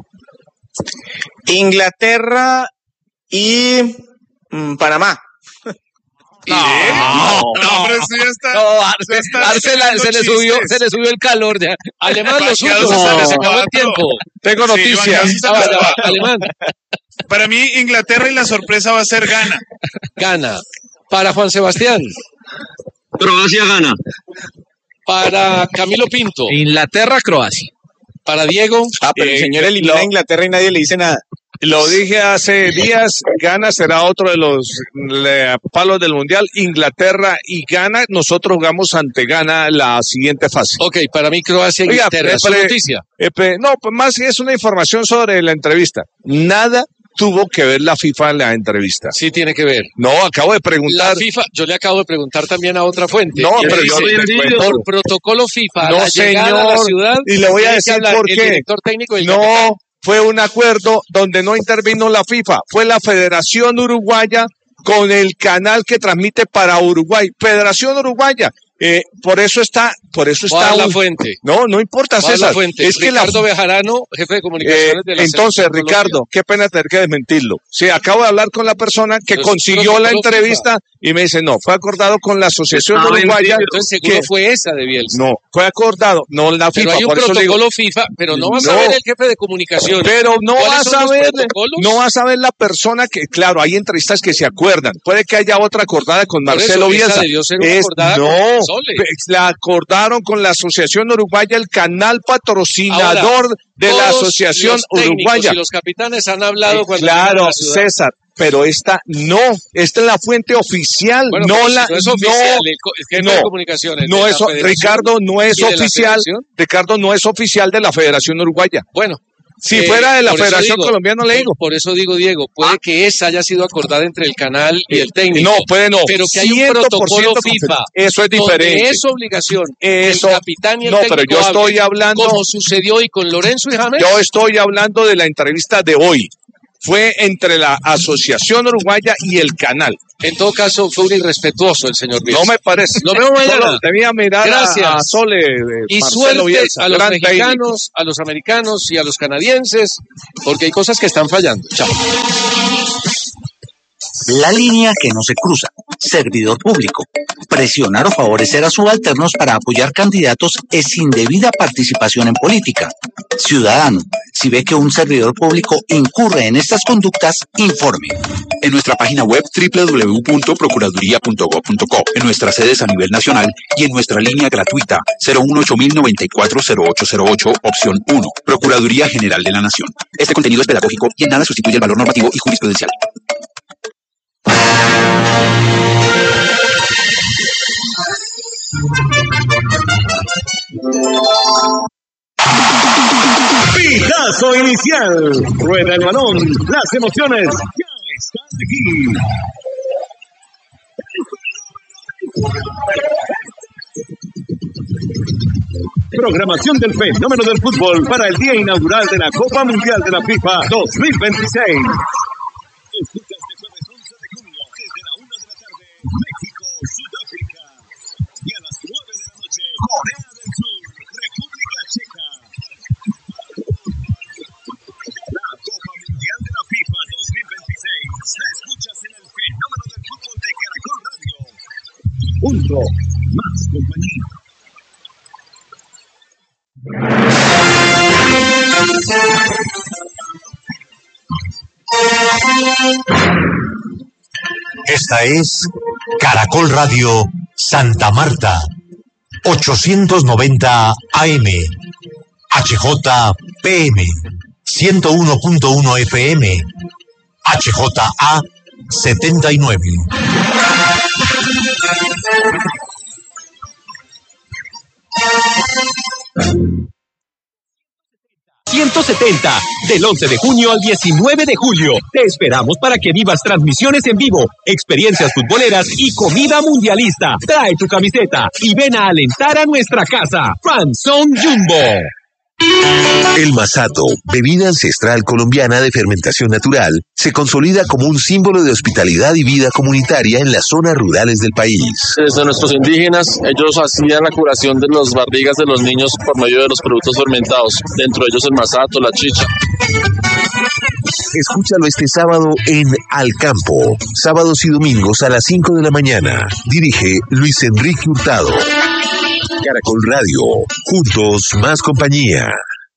Inglaterra y mm, Panamá. No, No, no, pero sí ya está. No, ya Arce, está Arce la- se, le haciendo subió, chistes. se le subió el calor ya. Alemán, los Banqueados suyos, hasta las se acabó el cuatro. tiempo. Tengo Sí, noticias. banqueados hasta las Ah, ya, cuatro. Alemán, Para mí, Inglaterra y la sorpresa va a ser Ghana. Ghana. Para Juan Sebastián, Croacia gana. para Camilo Pinto, Inglaterra, Croacia. para Diego, Ah, pero el Eh, señor elimina lo- a Inglaterra y nadie le dice nada. Lo dije hace días, Ghana será otro de los le, palos del Mundial. Inglaterra y Ghana, nosotros jugamos ante Ghana la siguiente fase. ok, para mí Croacia y Oiga, Inglaterra, eh, ¿su pre- noticia? Eh, pe- no, pues más es una información sobre la entrevista. Nada tuvo que ver la FIFA en la entrevista. Sí tiene que ver. No, acabo de La preguntar. FIFA, yo le acabo de preguntar también a otra fuente. No, Y él pero dice, yo te cuento. por protocolo FIFA, a No, la llegada a la señor, ciudad, y le voy a tiene que decir hablar por el qué. director técnico y el capitán. No, fue un acuerdo donde no intervino la FIFA, fue la Federación Uruguaya con el canal que transmite para Uruguay. Federación Uruguaya. Eh, por eso está, por eso Va a está. dar la un- fuente. No, no importa, Va a dar César. la fuente. Es que la Ricardo Bejarano, jefe de Eh, comunicaciones de la entonces, Selección Colombia. Ricardo, qué pena tener que desmentirlo. Sí, acabo de hablar con la persona que Pero es consiguió la protocolo entrevista y me dice, no, fue acordado con la Asociación Ah, Uruguaya. entonces seguro que- fue esa de Bielsa. No, fue acordado, no la Pero FIFA. hay un por eso le digo, protocolo FIFA, pero no va a No. saber el jefe de comunicaciones. pero no ¿Cuáles va a son los saber, protocolos? no va a saber la persona que, claro, hay entrevistas que se acuerdan. Puede que haya otra acordada con Por Marcelo eso, esa Bielsa. debió ser una Es- acordada no, con Sole. pe- la acordaron con la Asociación Uruguaya, el canal patrocinador Ahora, de la todos Asociación los técnicos Uruguaya. Y los capitanes han hablado Eh, cuando llegan a claro, la ciudad. César, pero esta no, esta es la fuente oficial, Bueno, no pero si la no es oficial, no, el co- el jefe no, de comunicaciones no de la es, Federación Ricardo no es y de la oficial, Federación. Ricardo no es oficial de la Federación Uruguaya. Bueno, Si fuera de la por eso Federación digo, Colombiana, no le digo. Por eso digo, Diego, puede que esa haya sido acordada entre el canal y el técnico. No, puede no. Pero que hay un cien por ciento protocolo FIFA. Eso es diferente. Donde es obligación. Eso. El capitán y el No, técnico pero yo estoy hablen, hablando. como sucedió hoy con Lorenzo y James. Yo estoy hablando de la entrevista de hoy. Fue entre la Asociación Uruguaya y el canal. En todo caso, fue un irrespetuoso el señor Bielsa. No me parece. Nos vemos mañana. Solo debía mirar Gracias. a, a Sole. De Y Marcelo suerte Bielsa, a los gran mexicanos, técnico. a los americanos y a los canadienses, porque hay cosas que están fallando. Chao. La línea que no se cruza. Servidor público. Presionar o favorecer a subalternos para apoyar candidatos es indebida participación en política. Ciudadano, si ve que un servidor público incurre en estas conductas, informe. En nuestra página web doble u doble u doble u punto procuraduría punto gob punto co, en nuestras sedes a nivel nacional y en nuestra línea gratuita cero uno ocho cero nueve cuatro cero ocho cero ocho, opción uno. Procuraduría General de la Nación. Este contenido es pedagógico y en nada sustituye el valor normativo y jurisprudencial. Pitazo inicial. Rueda el balón. Las emociones ya están aquí. Programación del fenómeno del fútbol para el día inaugural de la Copa Mundial de la FIFA dos mil veintiséis. Escucha este jueves once de junio desde la una de la tarde, México, Sudáfrica. Y a las nueve de la noche, Corea del Sur, República Checa. La Copa Mundial de la FIFA dos mil veintiséis la escuchas en el fenómeno del fútbol de Caracol Radio. Junto, más compañía. Esta es Caracol Radio Santa Marta, ochocientos noventa A M, H J P M, ciento uno punto uno F M, H J A setenta y nueve. ciento setenta, del once de junio al diecinueve de julio. Te esperamos para que vivas transmisiones en vivo, experiencias futboleras y comida mundialista. Trae tu camiseta y ven a alentar a nuestra casa. Panzón Jumbo. El masato, bebida ancestral colombiana de fermentación natural, se consolida como un símbolo de hospitalidad y vida comunitaria en las zonas rurales del país. Desde nuestros indígenas, ellos hacían la curación de las barrigas de los niños por medio de los productos fermentados, dentro de ellos el masato, la chicha. Escúchalo este sábado en Al Campo, sábados y domingos a las cinco de la mañana. Dirige Luis Enrique Hurtado. Caracol Radio, juntos más compañía.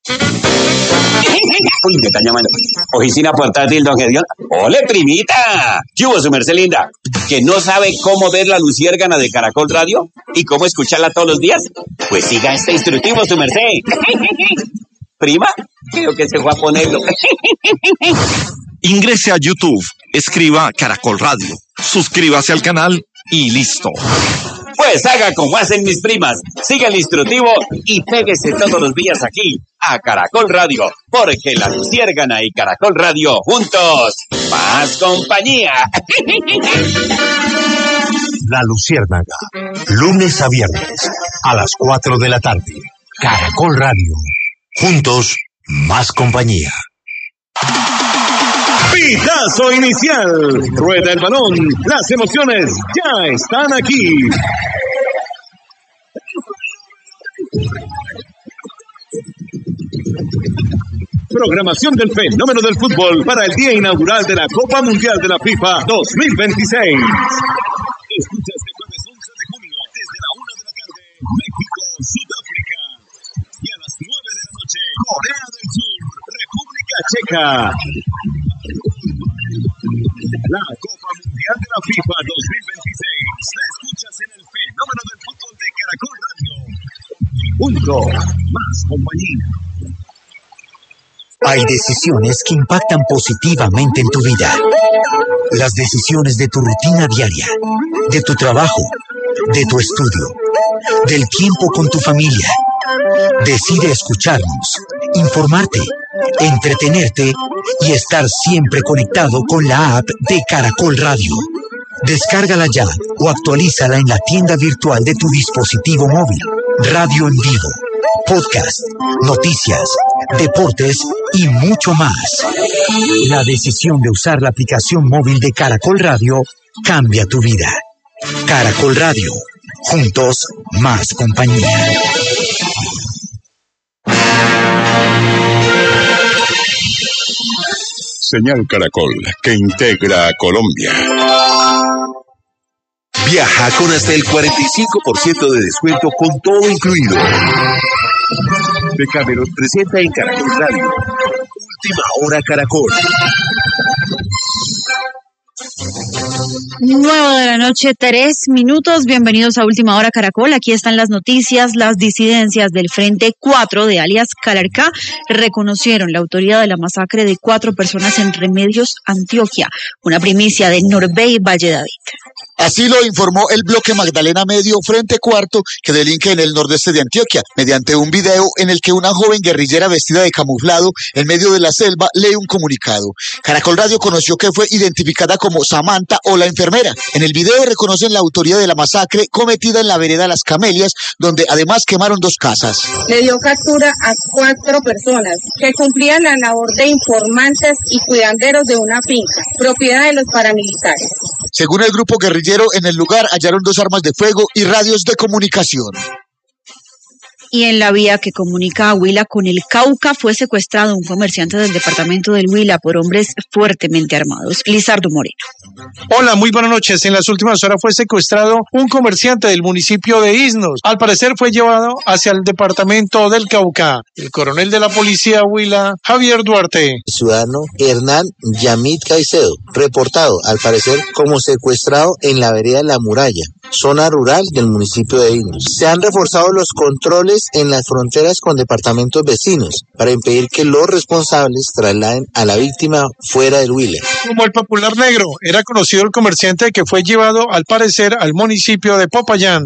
Uy, me están llamando. Oficina portátil, don Gedión. ¡Ole, primita! ¿Qué hubo, su merced linda? ¿Que no sabe cómo ver la luciérgana de Caracol Radio? ¿Y cómo escucharla todos los días? Pues siga este instructivo, su merced. ¿Prima? Creo que se fue a ponerlo. Ingrese a YouTube, escriba Caracol Radio, suscríbase al canal y listo. Pues haga como hacen mis primas, siga el instructivo y péguese todos los días aquí, a Caracol Radio, porque la luciérgana y Caracol Radio juntos, más compañía. La Luciérnaga, lunes a viernes, a las cuatro de la tarde. Caracol Radio, juntos, más compañía. Pitazo inicial. Rueda el balón. Las emociones ya están aquí. Programación del fenómeno del fútbol para el día inaugural de la Copa Mundial de la FIFA dos mil veintiséis. Escucha este jueves once de junio desde la una de la tarde, México, Sudáfrica. Y a las nueve de la noche, Corea del Sur, República Checa. La Copa Mundial de la FIFA dos mil veintiséis la escuchas en el fenómeno del fútbol de Caracol Radio. Junto, más compañía. Hay decisiones que impactan positivamente en tu vida. Las decisiones de tu rutina diaria, de tu trabajo, de tu estudio, del tiempo con tu familia. Decide escucharnos, informarte, entretenerte y estar siempre conectado con la app de Caracol Radio. Descárgala ya o actualízala en la tienda virtual de tu dispositivo móvil. Radio en vivo, podcast, noticias, deportes y mucho más. La decisión de usar la aplicación móvil de Caracol Radio cambia tu vida. Caracol Radio, juntos más compañía. Señal Caracol, que integra a Colombia. Viaja con hasta el cuarenta y cinco por ciento de descuento con todo incluido. Decameron presenta en Caracol Radio. Última Hora Caracol. Nueve de la noche, tres minutos. Bienvenidos a Última Hora Caracol. Aquí están las noticias. Las disidencias del Frente cuatro de alias Calarcá reconocieron la autoría de la masacre de cuatro personas en Remedios, Antioquia. Una primicia de Norbey Valle David. Así lo informó el bloque Magdalena Medio Frente Cuarto, que delinque en el nordeste de Antioquia, mediante un video en el que una joven guerrillera vestida de camuflado en medio de la selva lee un comunicado. Caracol Radio conoció que fue identificada como Samantha o la enfermera. En el video reconocen la autoría de la masacre cometida en la vereda Las Camelias, donde además quemaron dos casas. Le dio captura a cuatro personas que cumplían la labor de informantes y cuidanderos de una finca, propiedad de los paramilitares. Según el grupo guerrillero, en el lugar hallaron dos armas de fuego y radios de comunicación. Y en la vía que comunica a Huila con el Cauca fue secuestrado un comerciante del departamento del Huila por hombres fuertemente armados. Lizardo Moreno. Hola, muy buenas noches. En las últimas horas fue secuestrado un comerciante del municipio de Isnos. Al parecer fue llevado hacia el departamento del Cauca. El coronel de la policía Huila, Javier Duarte. Ciudadano Hernán Yamit Caicedo, reportado al parecer como secuestrado en la vereda La Muralla, zona rural del municipio de Isnos. Se han reforzado los controles en las fronteras con departamentos vecinos para impedir que los responsables trasladen a la víctima fuera del Huila. Como el Popular Negro, era conocido el comerciante que fue llevado al parecer al municipio de Popayán.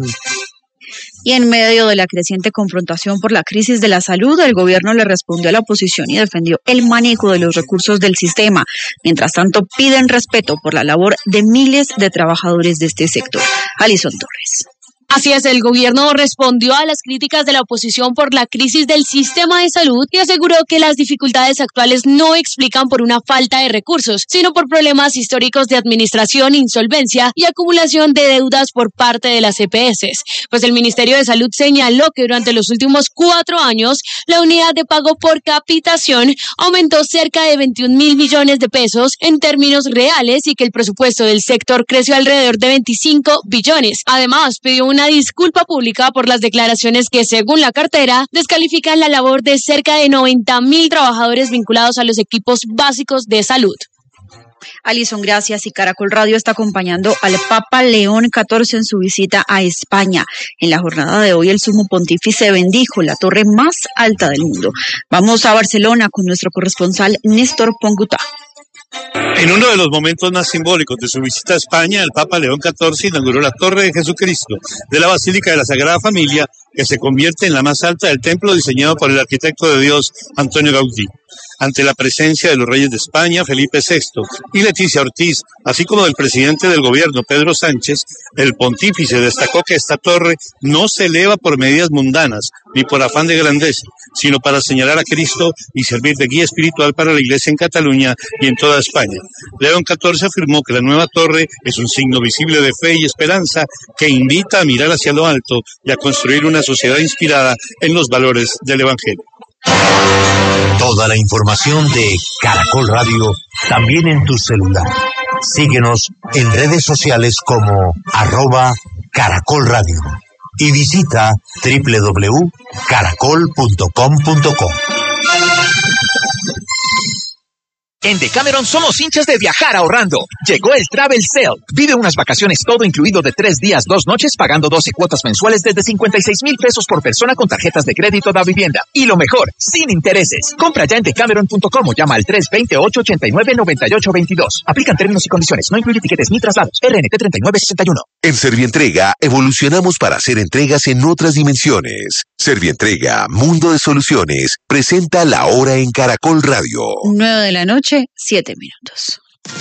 Y en medio de la creciente confrontación por la crisis de la salud, el gobierno le respondió a la oposición y defendió el manejo de los recursos del sistema. Mientras tanto, piden respeto por la labor de miles de trabajadores de este sector. Alison Torres. Así es, el gobierno respondió a las críticas de la oposición por la crisis del sistema de salud y aseguró que las dificultades actuales no explican por una falta de recursos, sino por problemas históricos de administración, insolvencia y acumulación de deudas por parte de las E P S. Pues el Ministerio de Salud señaló que durante los últimos cuatro años la unidad de pago por capitación aumentó cerca de veintiún mil millones de pesos en términos reales y que el presupuesto del sector creció alrededor de veinticinco billones. Además, pidió una disculpa pública por las declaraciones que, según la cartera, descalifican la labor de cerca de noventa mil trabajadores vinculados a los equipos básicos de salud. Alison, gracias. Y Caracol Radio está acompañando al Papa León catorce en su visita a España. En la jornada de hoy, el sumo pontífice bendijo la torre más alta del mundo. Vamos a Barcelona con nuestro corresponsal Néstor Pongutá. En uno de los momentos más simbólicos de su visita a España, el Papa León catorce inauguró la Torre de Jesucristo de la Basílica de la Sagrada Familia, que se convierte en la más alta del templo diseñado por el arquitecto de Dios Antonio Gaudí. Ante la presencia de los reyes de España, Felipe sexto, y Leticia Ortiz, así como del presidente del gobierno, Pedro Sánchez, el pontífice destacó que esta torre no se eleva por medidas mundanas ni por afán de grandeza, sino para señalar a Cristo y servir de guía espiritual para la Iglesia en Cataluña y en toda España. León catorce afirmó que la nueva torre es un signo visible de fe y esperanza que invita a mirar hacia lo alto y a construir una sociedad inspirada en los valores del Evangelio. Toda la información de Caracol Radio también en tu celular. Síguenos en redes sociales como arroba Caracol Radio y visita doble u doble u doble u punto caracol punto com punto co. En Decameron somos hinchas de viajar ahorrando. Llegó el Travel Sale. Vive unas vacaciones todo incluido de tres días, dos noches, pagando doce cuotas mensuales desde cincuenta y seis mil pesos por persona con tarjetas de crédito da vivienda. Y lo mejor, sin intereses. Compra ya en decameron punto com o llama al tres dos cero, ocho ocho nueve, nueve ocho dos dos. Aplican términos y condiciones. No incluye tiquetes ni traslados. R N T treinta y nueve sesenta y uno. En Servientrega evolucionamos para hacer entregas en otras dimensiones. Servientrega, Mundo de Soluciones, presenta La Hora en Caracol Radio. Nueve de la noche, siete minutos.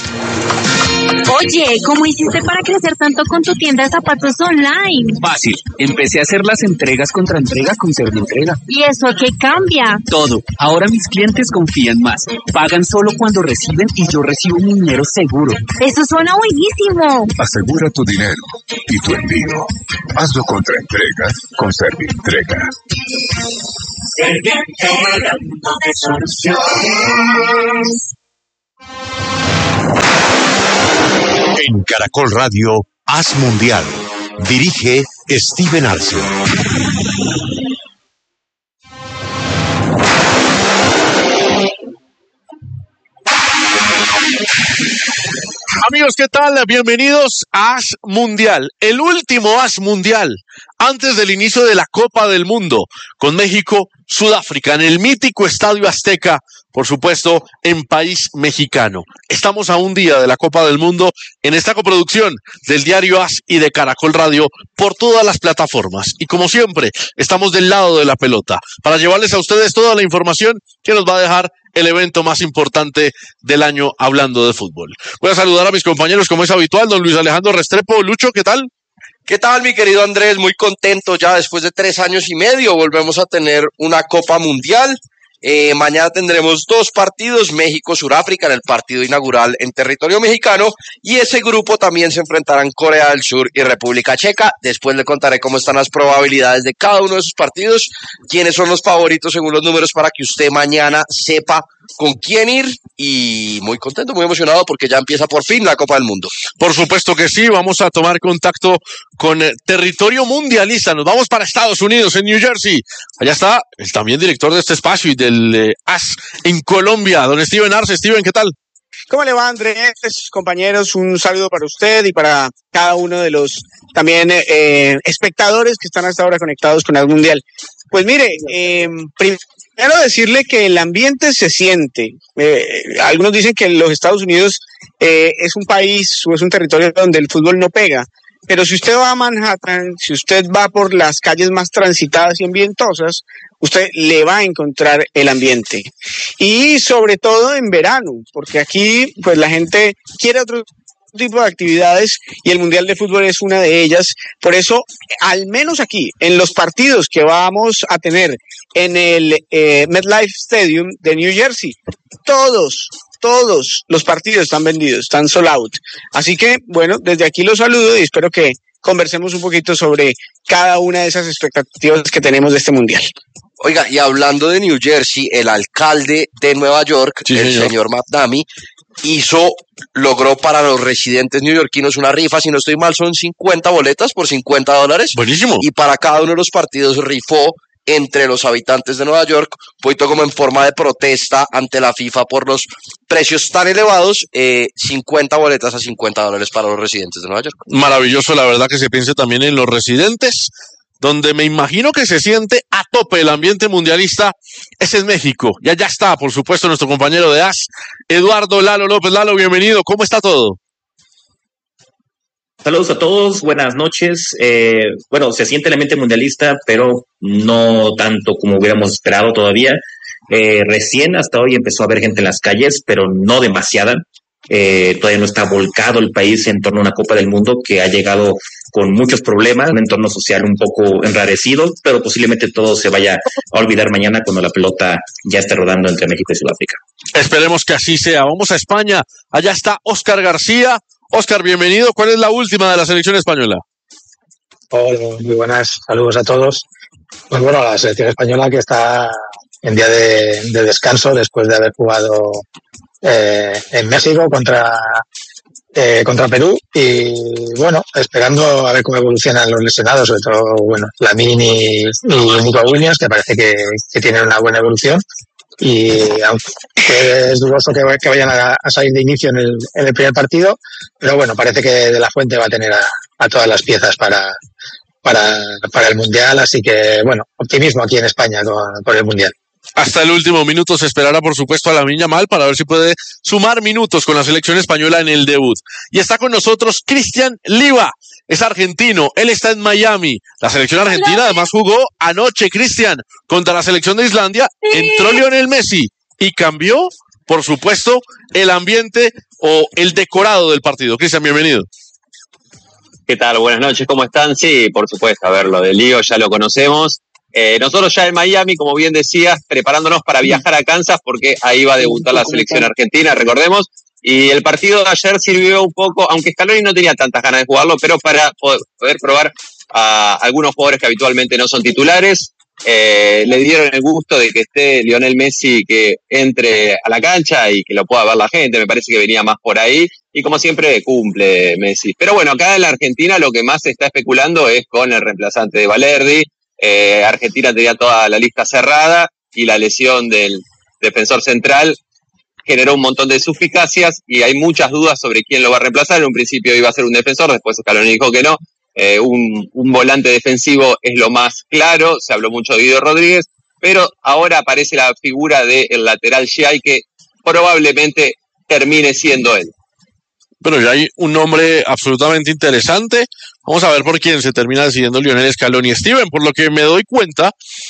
Oye, ¿cómo hiciste para crecer tanto con tu tienda de zapatos online? Fácil. Empecé a hacer las entregas contra entrega con Servientrega. ¿Y eso qué cambia? Todo. Ahora mis clientes confían más. Pagan solo cuando reciben y yo recibo mi dinero seguro. Eso suena buenísimo. Asegura tu dinero y tu envío. Hazlo contra entregas con Servientrega. Servientrega, Mundo de Soluciones. En Caracol Radio, Haz Mundial. Dirige Steven Arce. Amigos, ¿qué tal? Bienvenidos a Haz Mundial, el último Haz Mundial antes del inicio de la Copa del Mundo con México, Sudáfrica, en el mítico Estadio Azteca, por supuesto, en país mexicano. Estamos a un día de la Copa del Mundo en esta coproducción del diario Haz y de Caracol Radio por todas las plataformas. Y como siempre, estamos del lado de la pelota para llevarles a ustedes toda la información que nos va a dejar el evento más importante del año hablando de fútbol. Voy a saludar a mis compañeros como es habitual, don Luis Alejandro Restrepo. Lucho, ¿qué tal? ¿Qué tal, mi querido Andrés? Muy contento ya después de tres años y medio. Volvemos a tener una Copa Mundial. Eh, mañana tendremos dos partidos, México-Suráfrica en el partido inaugural en territorio mexicano, y ese grupo también se enfrentarán Corea del Sur y República Checa. Después le contaré cómo están las probabilidades de cada uno de esos partidos, quiénes son los favoritos según los números, para que usted mañana sepa con quién ir, y muy contento, muy emocionado porque ya empieza por fin la Copa del Mundo. Por supuesto que sí, vamos a tomar contacto con el territorio mundialista. Nos vamos para Estados Unidos, en New Jersey. Allá está el también director de este espacio y del eh, Haz en Colombia, don Steven Arce. Steven, ¿qué tal? ¿Cómo le va, Andrés? Compañeros, un saludo para usted y para cada uno de los también eh, espectadores que están hasta ahora conectados con el Mundial. Pues mire, eh, primero decirle que el ambiente se siente. Eh, algunos dicen que los Estados Unidos eh, es un país o es un territorio donde el fútbol no pega. Pero si usted va a Manhattan, si usted va por las calles más transitadas y ambientosas, usted le va a encontrar el ambiente. Y sobre todo en verano, porque aquí pues la gente quiere otro tipo de actividades y el Mundial de Fútbol es una de ellas. Por eso, al menos aquí, en los partidos que vamos a tener en el eh, MetLife Stadium de New Jersey, todos Todos los partidos están vendidos, están sold out. Así que, bueno, desde aquí los saludo y espero que conversemos un poquito sobre cada una de esas expectativas que tenemos de este Mundial. Oiga, y hablando de New Jersey, el alcalde de Nueva York, sí, el señor, señor McNamee, hizo, logró para los residentes neoyorquinos una rifa, si no estoy mal, son cincuenta boletas por cincuenta dólares. Buenísimo. Y para cada uno de los partidos rifó entre los habitantes de Nueva York, un poquito como en forma de protesta ante la FIFA por los precios tan elevados, eh, cincuenta boletas a cincuenta dólares para los residentes de Nueva York. Maravilloso, la verdad, que se piense también en los residentes, donde me imagino que se siente a tope el ambiente mundialista, ese es México. Y allá está, por supuesto, nuestro compañero de Haz, Eduardo Lalo López. Lalo, bienvenido, ¿cómo está todo? Saludos a todos, buenas noches. Eh, bueno, se siente el ambiente mundialista, pero no tanto como hubiéramos esperado todavía. Eh, recién hasta hoy empezó a haber gente en las calles, pero no demasiada. Eh, todavía no está volcado el país en torno a una Copa del Mundo que ha llegado con muchos problemas, un entorno social un poco enrarecido, pero posiblemente todo se vaya a olvidar mañana cuando la pelota ya esté rodando entre México y Sudáfrica. Esperemos que así sea. Vamos a España. Allá está Óscar García. Óscar, bienvenido. ¿Cuál es la última de la selección española? Hola, muy buenas. Saludos a todos. Pues bueno, la selección española que está en día de, de descanso después de haber jugado eh, en México contra, eh, contra Perú y bueno, esperando a ver cómo evolucionan los lesionados, sobre todo, bueno, Lamine y, y Nico Williams, que parece que, que tienen una buena evolución. Y aunque es dudoso que, que vayan a, a salir de inicio en el, en el primer partido, pero bueno, parece que De La Fuente va a tener a, a todas las piezas para, para, para el Mundial, así que bueno, optimismo aquí en España con, con el Mundial. Hasta el último minuto se esperará, por supuesto, a Lamine Yamal para ver si puede sumar minutos con la selección española en el debut. Y está con nosotros Cristian Liva, es argentino, él está en Miami. La selección argentina además jugó anoche, Cristian, contra la selección de Islandia. Entró Lionel Messi y cambió, por supuesto, el ambiente o el decorado del partido. Cristian, bienvenido. ¿Qué tal? Buenas noches, ¿cómo están? Sí, por supuesto, a ver, lo de Lío ya lo conocemos. Eh, nosotros ya en Miami, como bien decías, preparándonos para viajar a Kansas porque ahí va a debutar la selección argentina, recordemos. Y el partido de ayer sirvió un poco, aunque Scaloni no tenía tantas ganas de jugarlo, pero para poder probar a algunos jugadores que habitualmente no son titulares. Eh, le dieron el gusto de que esté Lionel Messi, que entre a la cancha y que lo pueda ver la gente. Me parece que venía más por ahí. Y como siempre, cumple Messi. Pero bueno, acá en la Argentina lo que más se está especulando es con el reemplazante de Valerde. Eh, Argentina tenía toda la lista cerrada y la lesión del defensor central generó un montón de suspicacias y hay muchas dudas sobre quién lo va a reemplazar. En un principio iba a ser un defensor, después Scaloni dijo que no. Eh, un, un volante defensivo es lo más claro, se habló mucho de Guido Rodríguez, pero ahora aparece la figura del lateral Giai, que probablemente termine siendo él. Pero ya hay un nombre absolutamente interesante. Vamos a ver por quién se termina decidiendo Lionel Scaloni. Steven, por lo que me doy cuenta,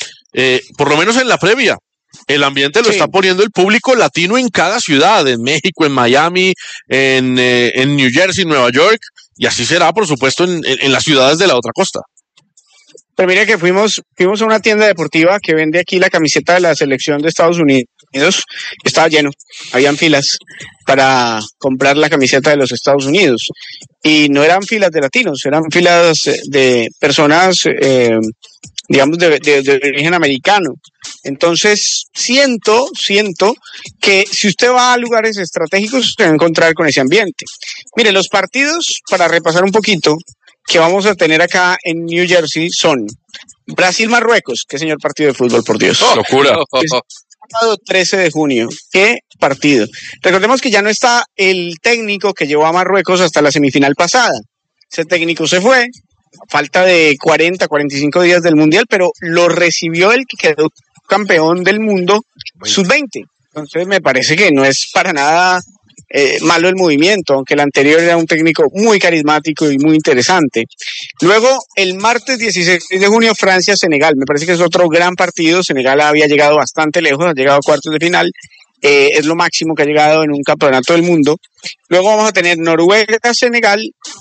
eh, por lo menos en la previa, el ambiente lo sí. está poniendo el público latino en cada ciudad, en México, en Miami, en, eh, en New Jersey, Nueva York, y así será, por supuesto, en, en, en las ciudades de la otra costa. Pero mire que fuimos, fuimos a una tienda deportiva que vende aquí la camiseta de la selección de Estados Unidos. Estaba lleno, habían filas para comprar la camiseta de los Estados Unidos. Y no eran filas de latinos, eran filas de personas, eh, digamos, de, de, de origen americano. Entonces, siento, siento que si usted va a lugares estratégicos, se va a encontrar con ese ambiente. Mire, los partidos, para repasar un poquito, que vamos a tener acá en New Jersey son Brasil-Marruecos. Qué señor partido de fútbol, por Dios. Oh, locura. Sábado trece de junio. Qué partido. Recordemos que ya no está el técnico que llevó a Marruecos hasta la semifinal pasada. Ese técnico se fue, a falta de cuarenta, cuarenta y cinco días del Mundial, pero lo recibió el que quedó campeón del mundo sub veinte. Entonces me parece que no es para nada Eh, malo el movimiento, aunque el anterior era un técnico muy carismático y muy interesante. Luego, el martes dieciséis de junio, Francia-Senegal. Me parece que es otro gran partido. Senegal había llegado bastante lejos, ha llegado a cuartos de final. Eh, es lo máximo que ha llegado en un campeonato del mundo. Luego vamos a tener Noruega-Senegal,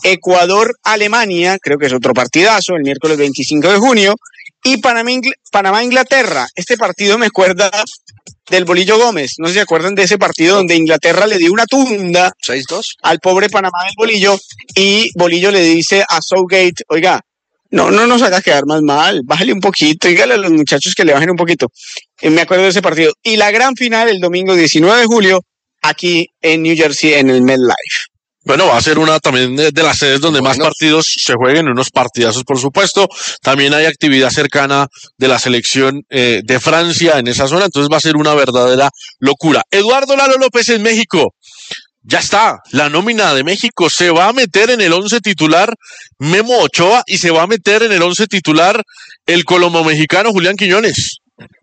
Ecuador-Alemania, creo que es otro partidazo, el miércoles veinticinco de junio. Y Panamá-Inglaterra. Este partido me acuerda del Bolillo Gómez. No sé si se acuerdan de ese partido donde Inglaterra le dio una tunda seis dos al pobre Panamá del Bolillo y Bolillo le dice a Southgate, oiga, no, no nos haga quedar más mal, bájale un poquito, dígale a los muchachos que le bajen un poquito. Eh, me acuerdo de ese partido. Y la gran final el domingo diecinueve de julio aquí en New Jersey en el MetLife. Bueno, va a ser una también de, de las sedes donde bueno. más partidos se jueguen, unos partidazos, por supuesto. También hay actividad cercana de la selección eh, de Francia en esa zona, entonces va a ser una verdadera locura. Eduardo Lalo López en México. Ya está, la nómina de México se va a meter en el once titular Memo Ochoa y se va a meter en el once titular el colombo mexicano Julián Quiñones.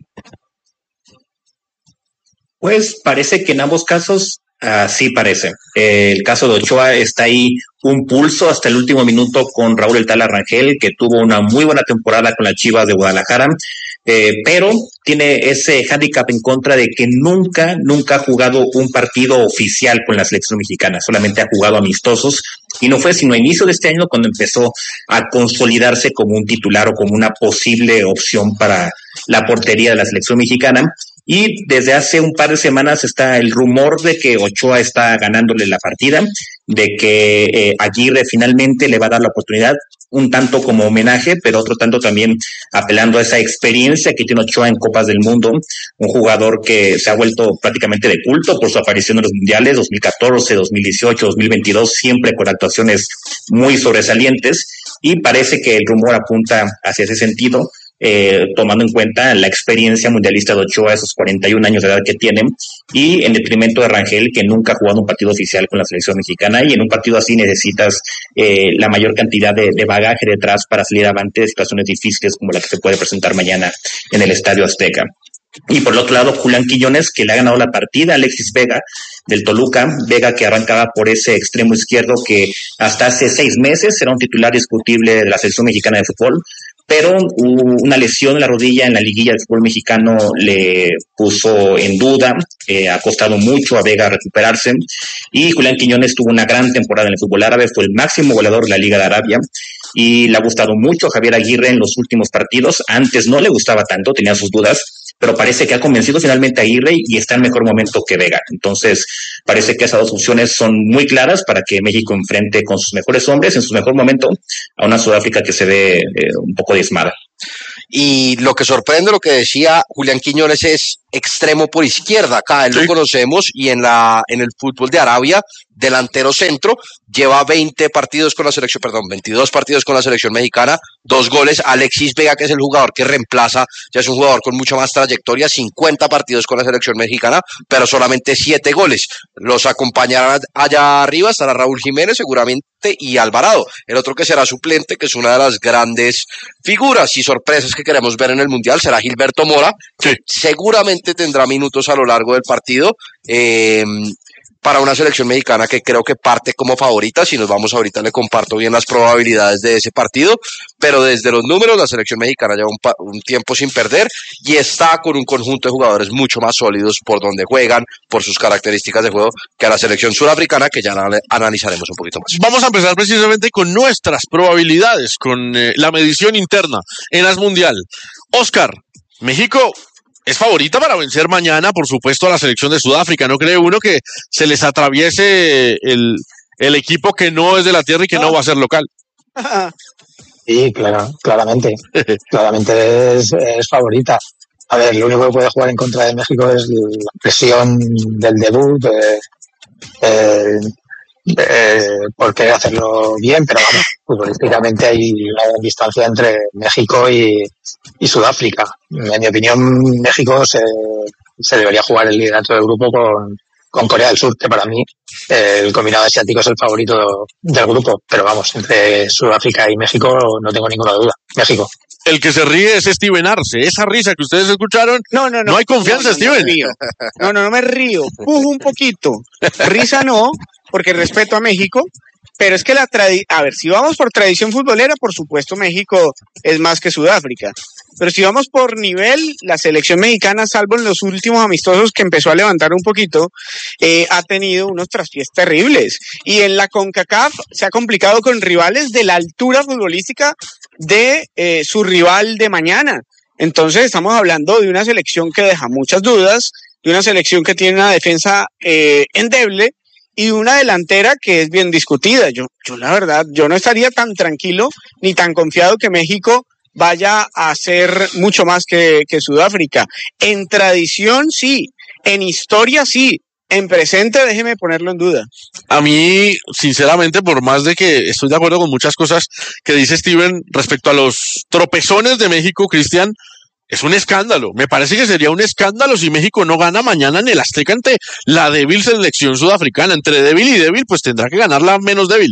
Pues parece que en ambos casos así parece. Eh, el caso de Ochoa está ahí un pulso hasta el último minuto con Raúl El Tala Rangel, que tuvo una muy buena temporada con las Chivas de Guadalajara, eh, pero tiene ese hándicap en contra de que nunca, nunca ha jugado un partido oficial con la selección mexicana, solamente ha jugado amistosos, y no fue sino a inicio de este año cuando empezó a consolidarse como un titular o como una posible opción para la portería de la selección mexicana. Y desde hace un par de semanas está el rumor de que Ochoa está ganándole la partida, de que eh, Aguirre finalmente le va a dar la oportunidad, un tanto como homenaje, pero otro tanto también apelando a esa experiencia que tiene Ochoa en Copas del Mundo, un jugador que se ha vuelto prácticamente de culto por su aparición en los mundiales dos mil catorce, dos mil dieciocho, dos mil veintidós, siempre con actuaciones muy sobresalientes, y parece que el rumor apunta hacia ese sentido. Eh, tomando en cuenta la experiencia mundialista de Ochoa, esos cuarenta y un años de edad que tiene, y en detrimento de Rangel, que nunca ha jugado un partido oficial con la selección mexicana, y en un partido así necesitas eh, la mayor cantidad de, de bagaje detrás para salir avante de situaciones difíciles como la que se puede presentar mañana en el Estadio Azteca. Y por el otro lado, Julián Quiñones, que le ha ganado la partida a Alexis Vega del Toluca. Vega que arrancaba por ese extremo izquierdo que hasta hace seis meses era un titular discutible de la selección mexicana de fútbol, pero una lesión en la rodilla en la liguilla del fútbol mexicano le puso en duda, eh, ha costado mucho a Vega recuperarse, y Julián Quiñones tuvo una gran temporada en el fútbol árabe, fue el máximo goleador de la Liga de Arabia, y le ha gustado mucho a Javier Aguirre en los últimos partidos. Antes no le gustaba tanto, tenía sus dudas, pero parece que ha convencido finalmente a Aguirre y está en mejor momento que Vega. Entonces, parece que esas dos opciones son muy claras para que México enfrente con sus mejores hombres, en su mejor momento, a una Sudáfrica que se ve eh, un poco diezmada. Y lo que sorprende, lo que decía Julián Quiñones, es extremo por izquierda. Acá él sí lo conocemos, y en la en el fútbol de Arabia, delantero centro, lleva veinte partidos con la selección, perdón, veintidós partidos con la selección mexicana, dos goles. Alexis Vega, que es el jugador que reemplaza, ya es un jugador con mucha más trayectoria, cincuenta partidos con la selección mexicana, pero solamente siete goles. Los acompañarán allá arriba, estará Raúl Jiménez seguramente y Alvarado, el otro que será suplente, que es una de las grandes figuras y sorpresas que queremos ver en el Mundial, será Gilberto Mora, que seguramente tendrá minutos a lo largo del partido, eh, para una selección mexicana que creo que parte como favorita. Si nos vamos ahorita le comparto bien las probabilidades de ese partido, pero desde los números la selección mexicana lleva un, un tiempo sin perder y está con un conjunto de jugadores mucho más sólidos por donde juegan, por sus características de juego, que a la selección surafricana, que ya analizaremos un poquito más. Vamos a empezar precisamente con nuestras probabilidades, con eh, la medición interna en AS Mundial. Oscar, México es favorita para vencer mañana, por supuesto, a la selección de Sudáfrica. ¿No cree uno que se les atraviese el, el equipo que no es de la tierra y que no, no va a ser local? Sí, claro, claramente. claramente es, es favorita. A ver, lo único que puede jugar en contra de México es la presión del debut, eh, eh, eh, por querer hacerlo bien, pero vamos, futbolísticamente hay una gran distancia entre México y, y Sudáfrica. En mi opinión, México se, se debería jugar el liderato del grupo con, con Corea del Sur, que para mí eh, el combinado asiático es el favorito del grupo, pero vamos, entre Sudáfrica y México no tengo ninguna duda. México. El que se ríe es Steven Arce. Esa risa que ustedes escucharon, no, no, no, no hay confianza, no, no, Steven. No, no, no, no me río, pujo un poquito. Risa no, porque respeto a México, pero es que la tradición, a ver, si vamos por tradición futbolera, por supuesto México es más que Sudáfrica, pero si vamos por nivel, la selección mexicana, salvo en los últimos amistosos que empezó a levantar un poquito, eh, ha tenido unos traspiés terribles, y en la CONCACAF se ha complicado con rivales de la altura futbolística de eh, su rival de mañana. Entonces estamos hablando de una selección que deja muchas dudas, de una selección que tiene una defensa eh, endeble, y una delantera que es bien discutida. Yo, yo la verdad, yo no estaría tan tranquilo ni tan confiado que México vaya a hacer mucho más que, que Sudáfrica. En tradición sí, en historia sí, en presente déjeme ponerlo en duda. A mí, sinceramente, por más de que estoy de acuerdo con muchas cosas que dice Steven respecto a los tropezones de México, Cristian, es un escándalo. Me parece que sería un escándalo si México no gana mañana en el Azteca ante la débil selección sudafricana. Entre débil y débil, pues tendrá que ganar la menos débil.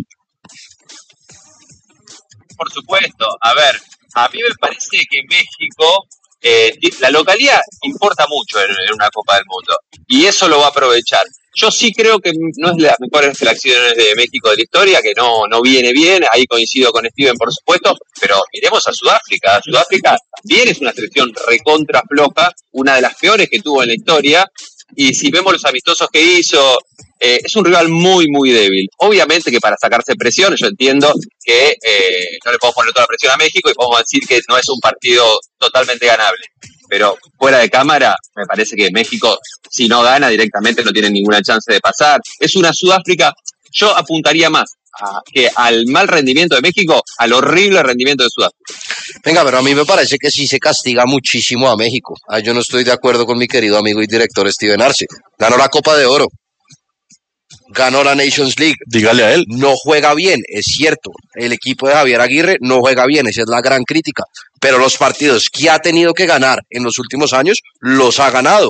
Por supuesto. A ver, a mí me parece que México, eh, la localidad importa mucho en, en una Copa del Mundo. Y eso lo va a aprovechar. Yo sí creo que no es de las mejores selecciones de México de la historia, que no, no viene bien, ahí coincido con Steven, por supuesto, pero miremos a Sudáfrica. Sudáfrica también es una selección recontra floja, una de las peores que tuvo en la historia, y si vemos los amistosos que hizo, eh, es un rival muy, muy débil. Obviamente que para sacarse presión, yo entiendo que eh, no le podemos poner toda la presión a México y podemos decir que no es un partido totalmente ganable. Pero fuera de cámara, me parece que México, si no gana directamente, no tiene ninguna chance de pasar. Es una Sudáfrica, yo apuntaría más a, que al mal rendimiento de México, al horrible rendimiento de Sudáfrica. Venga, pero a mí me parece que sí se castiga muchísimo a México. Ah, yo no estoy de acuerdo con mi querido amigo y director Steven Arce. Ganó la Copa de Oro. Ganó la Nations League. Dígale a él. No juega bien, es cierto. El equipo de Javier Aguirre no juega bien, esa es la gran crítica. Pero los partidos que ha tenido que ganar en los últimos años, los ha ganado.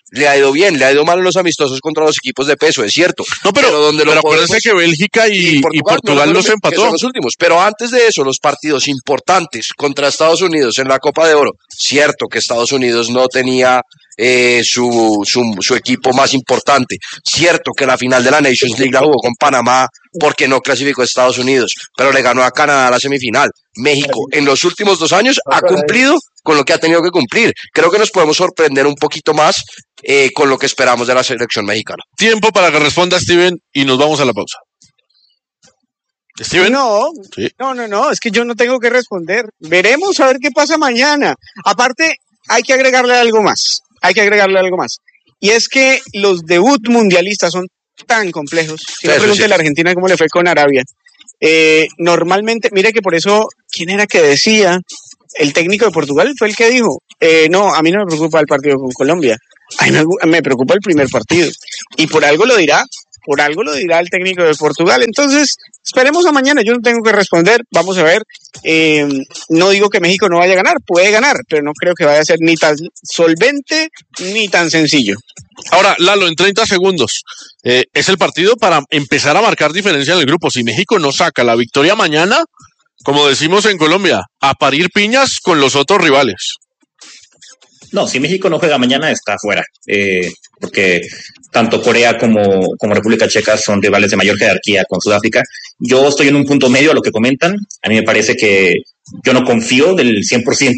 le ha ido bien, le ha ido mal en los amistosos contra los equipos de peso, es cierto. No, pero, pero, donde pero lo acuérdense podemos, que Bélgica y, y Portugal, y Portugal no, los empató. Que son los últimos. Pero antes de eso, los partidos importantes contra Estados Unidos en la Copa de Oro, cierto que Estados Unidos no tenía eh, su, su, su equipo más importante, cierto que la final de la Nations League la jugó con Panamá porque no clasificó a Estados Unidos, pero le ganó a Canadá la semifinal. México en los últimos dos años ha cumplido con lo que ha tenido que cumplir. Creo que nos podemos sorprender un poquito más eh, con lo que esperamos de la selección mexicana. Tiempo para que responda Steven y nos vamos a la pausa. ¿Steven? No, sí. no, no, no, es que yo no tengo que responder. Veremos a ver qué pasa mañana. Aparte, hay que agregarle algo más, hay que agregarle algo más. Y es que los debut mundialistas son tan complejos. Si no, pregunte a la Argentina cómo le fue con Arabia. Eh, normalmente, mire que por eso, ¿quién era que decía? El técnico de Portugal fue el que dijo, eh, no, a mí no me preocupa el partido con Colombia, a mí me, me preocupa el primer partido. Y por algo lo dirá, por algo lo dirá el técnico de Portugal. Entonces, esperemos a mañana, yo no tengo que responder, vamos a ver. Eh, no digo que México no vaya a ganar, puede ganar, pero no creo que vaya a ser ni tan solvente ni tan sencillo. Ahora, Lalo, en treinta segundos, eh, es el partido para empezar a marcar diferencia en el grupo. Si México no saca la victoria mañana, como decimos en Colombia, a parir piñas con los otros rivales. No, si México no juega mañana, está fuera. Eh, porque tanto Corea como, como República Checa son rivales de mayor jerarquía con Sudáfrica. Yo estoy en un punto medio a lo que comentan. A mí me parece que yo no confío del cien por ciento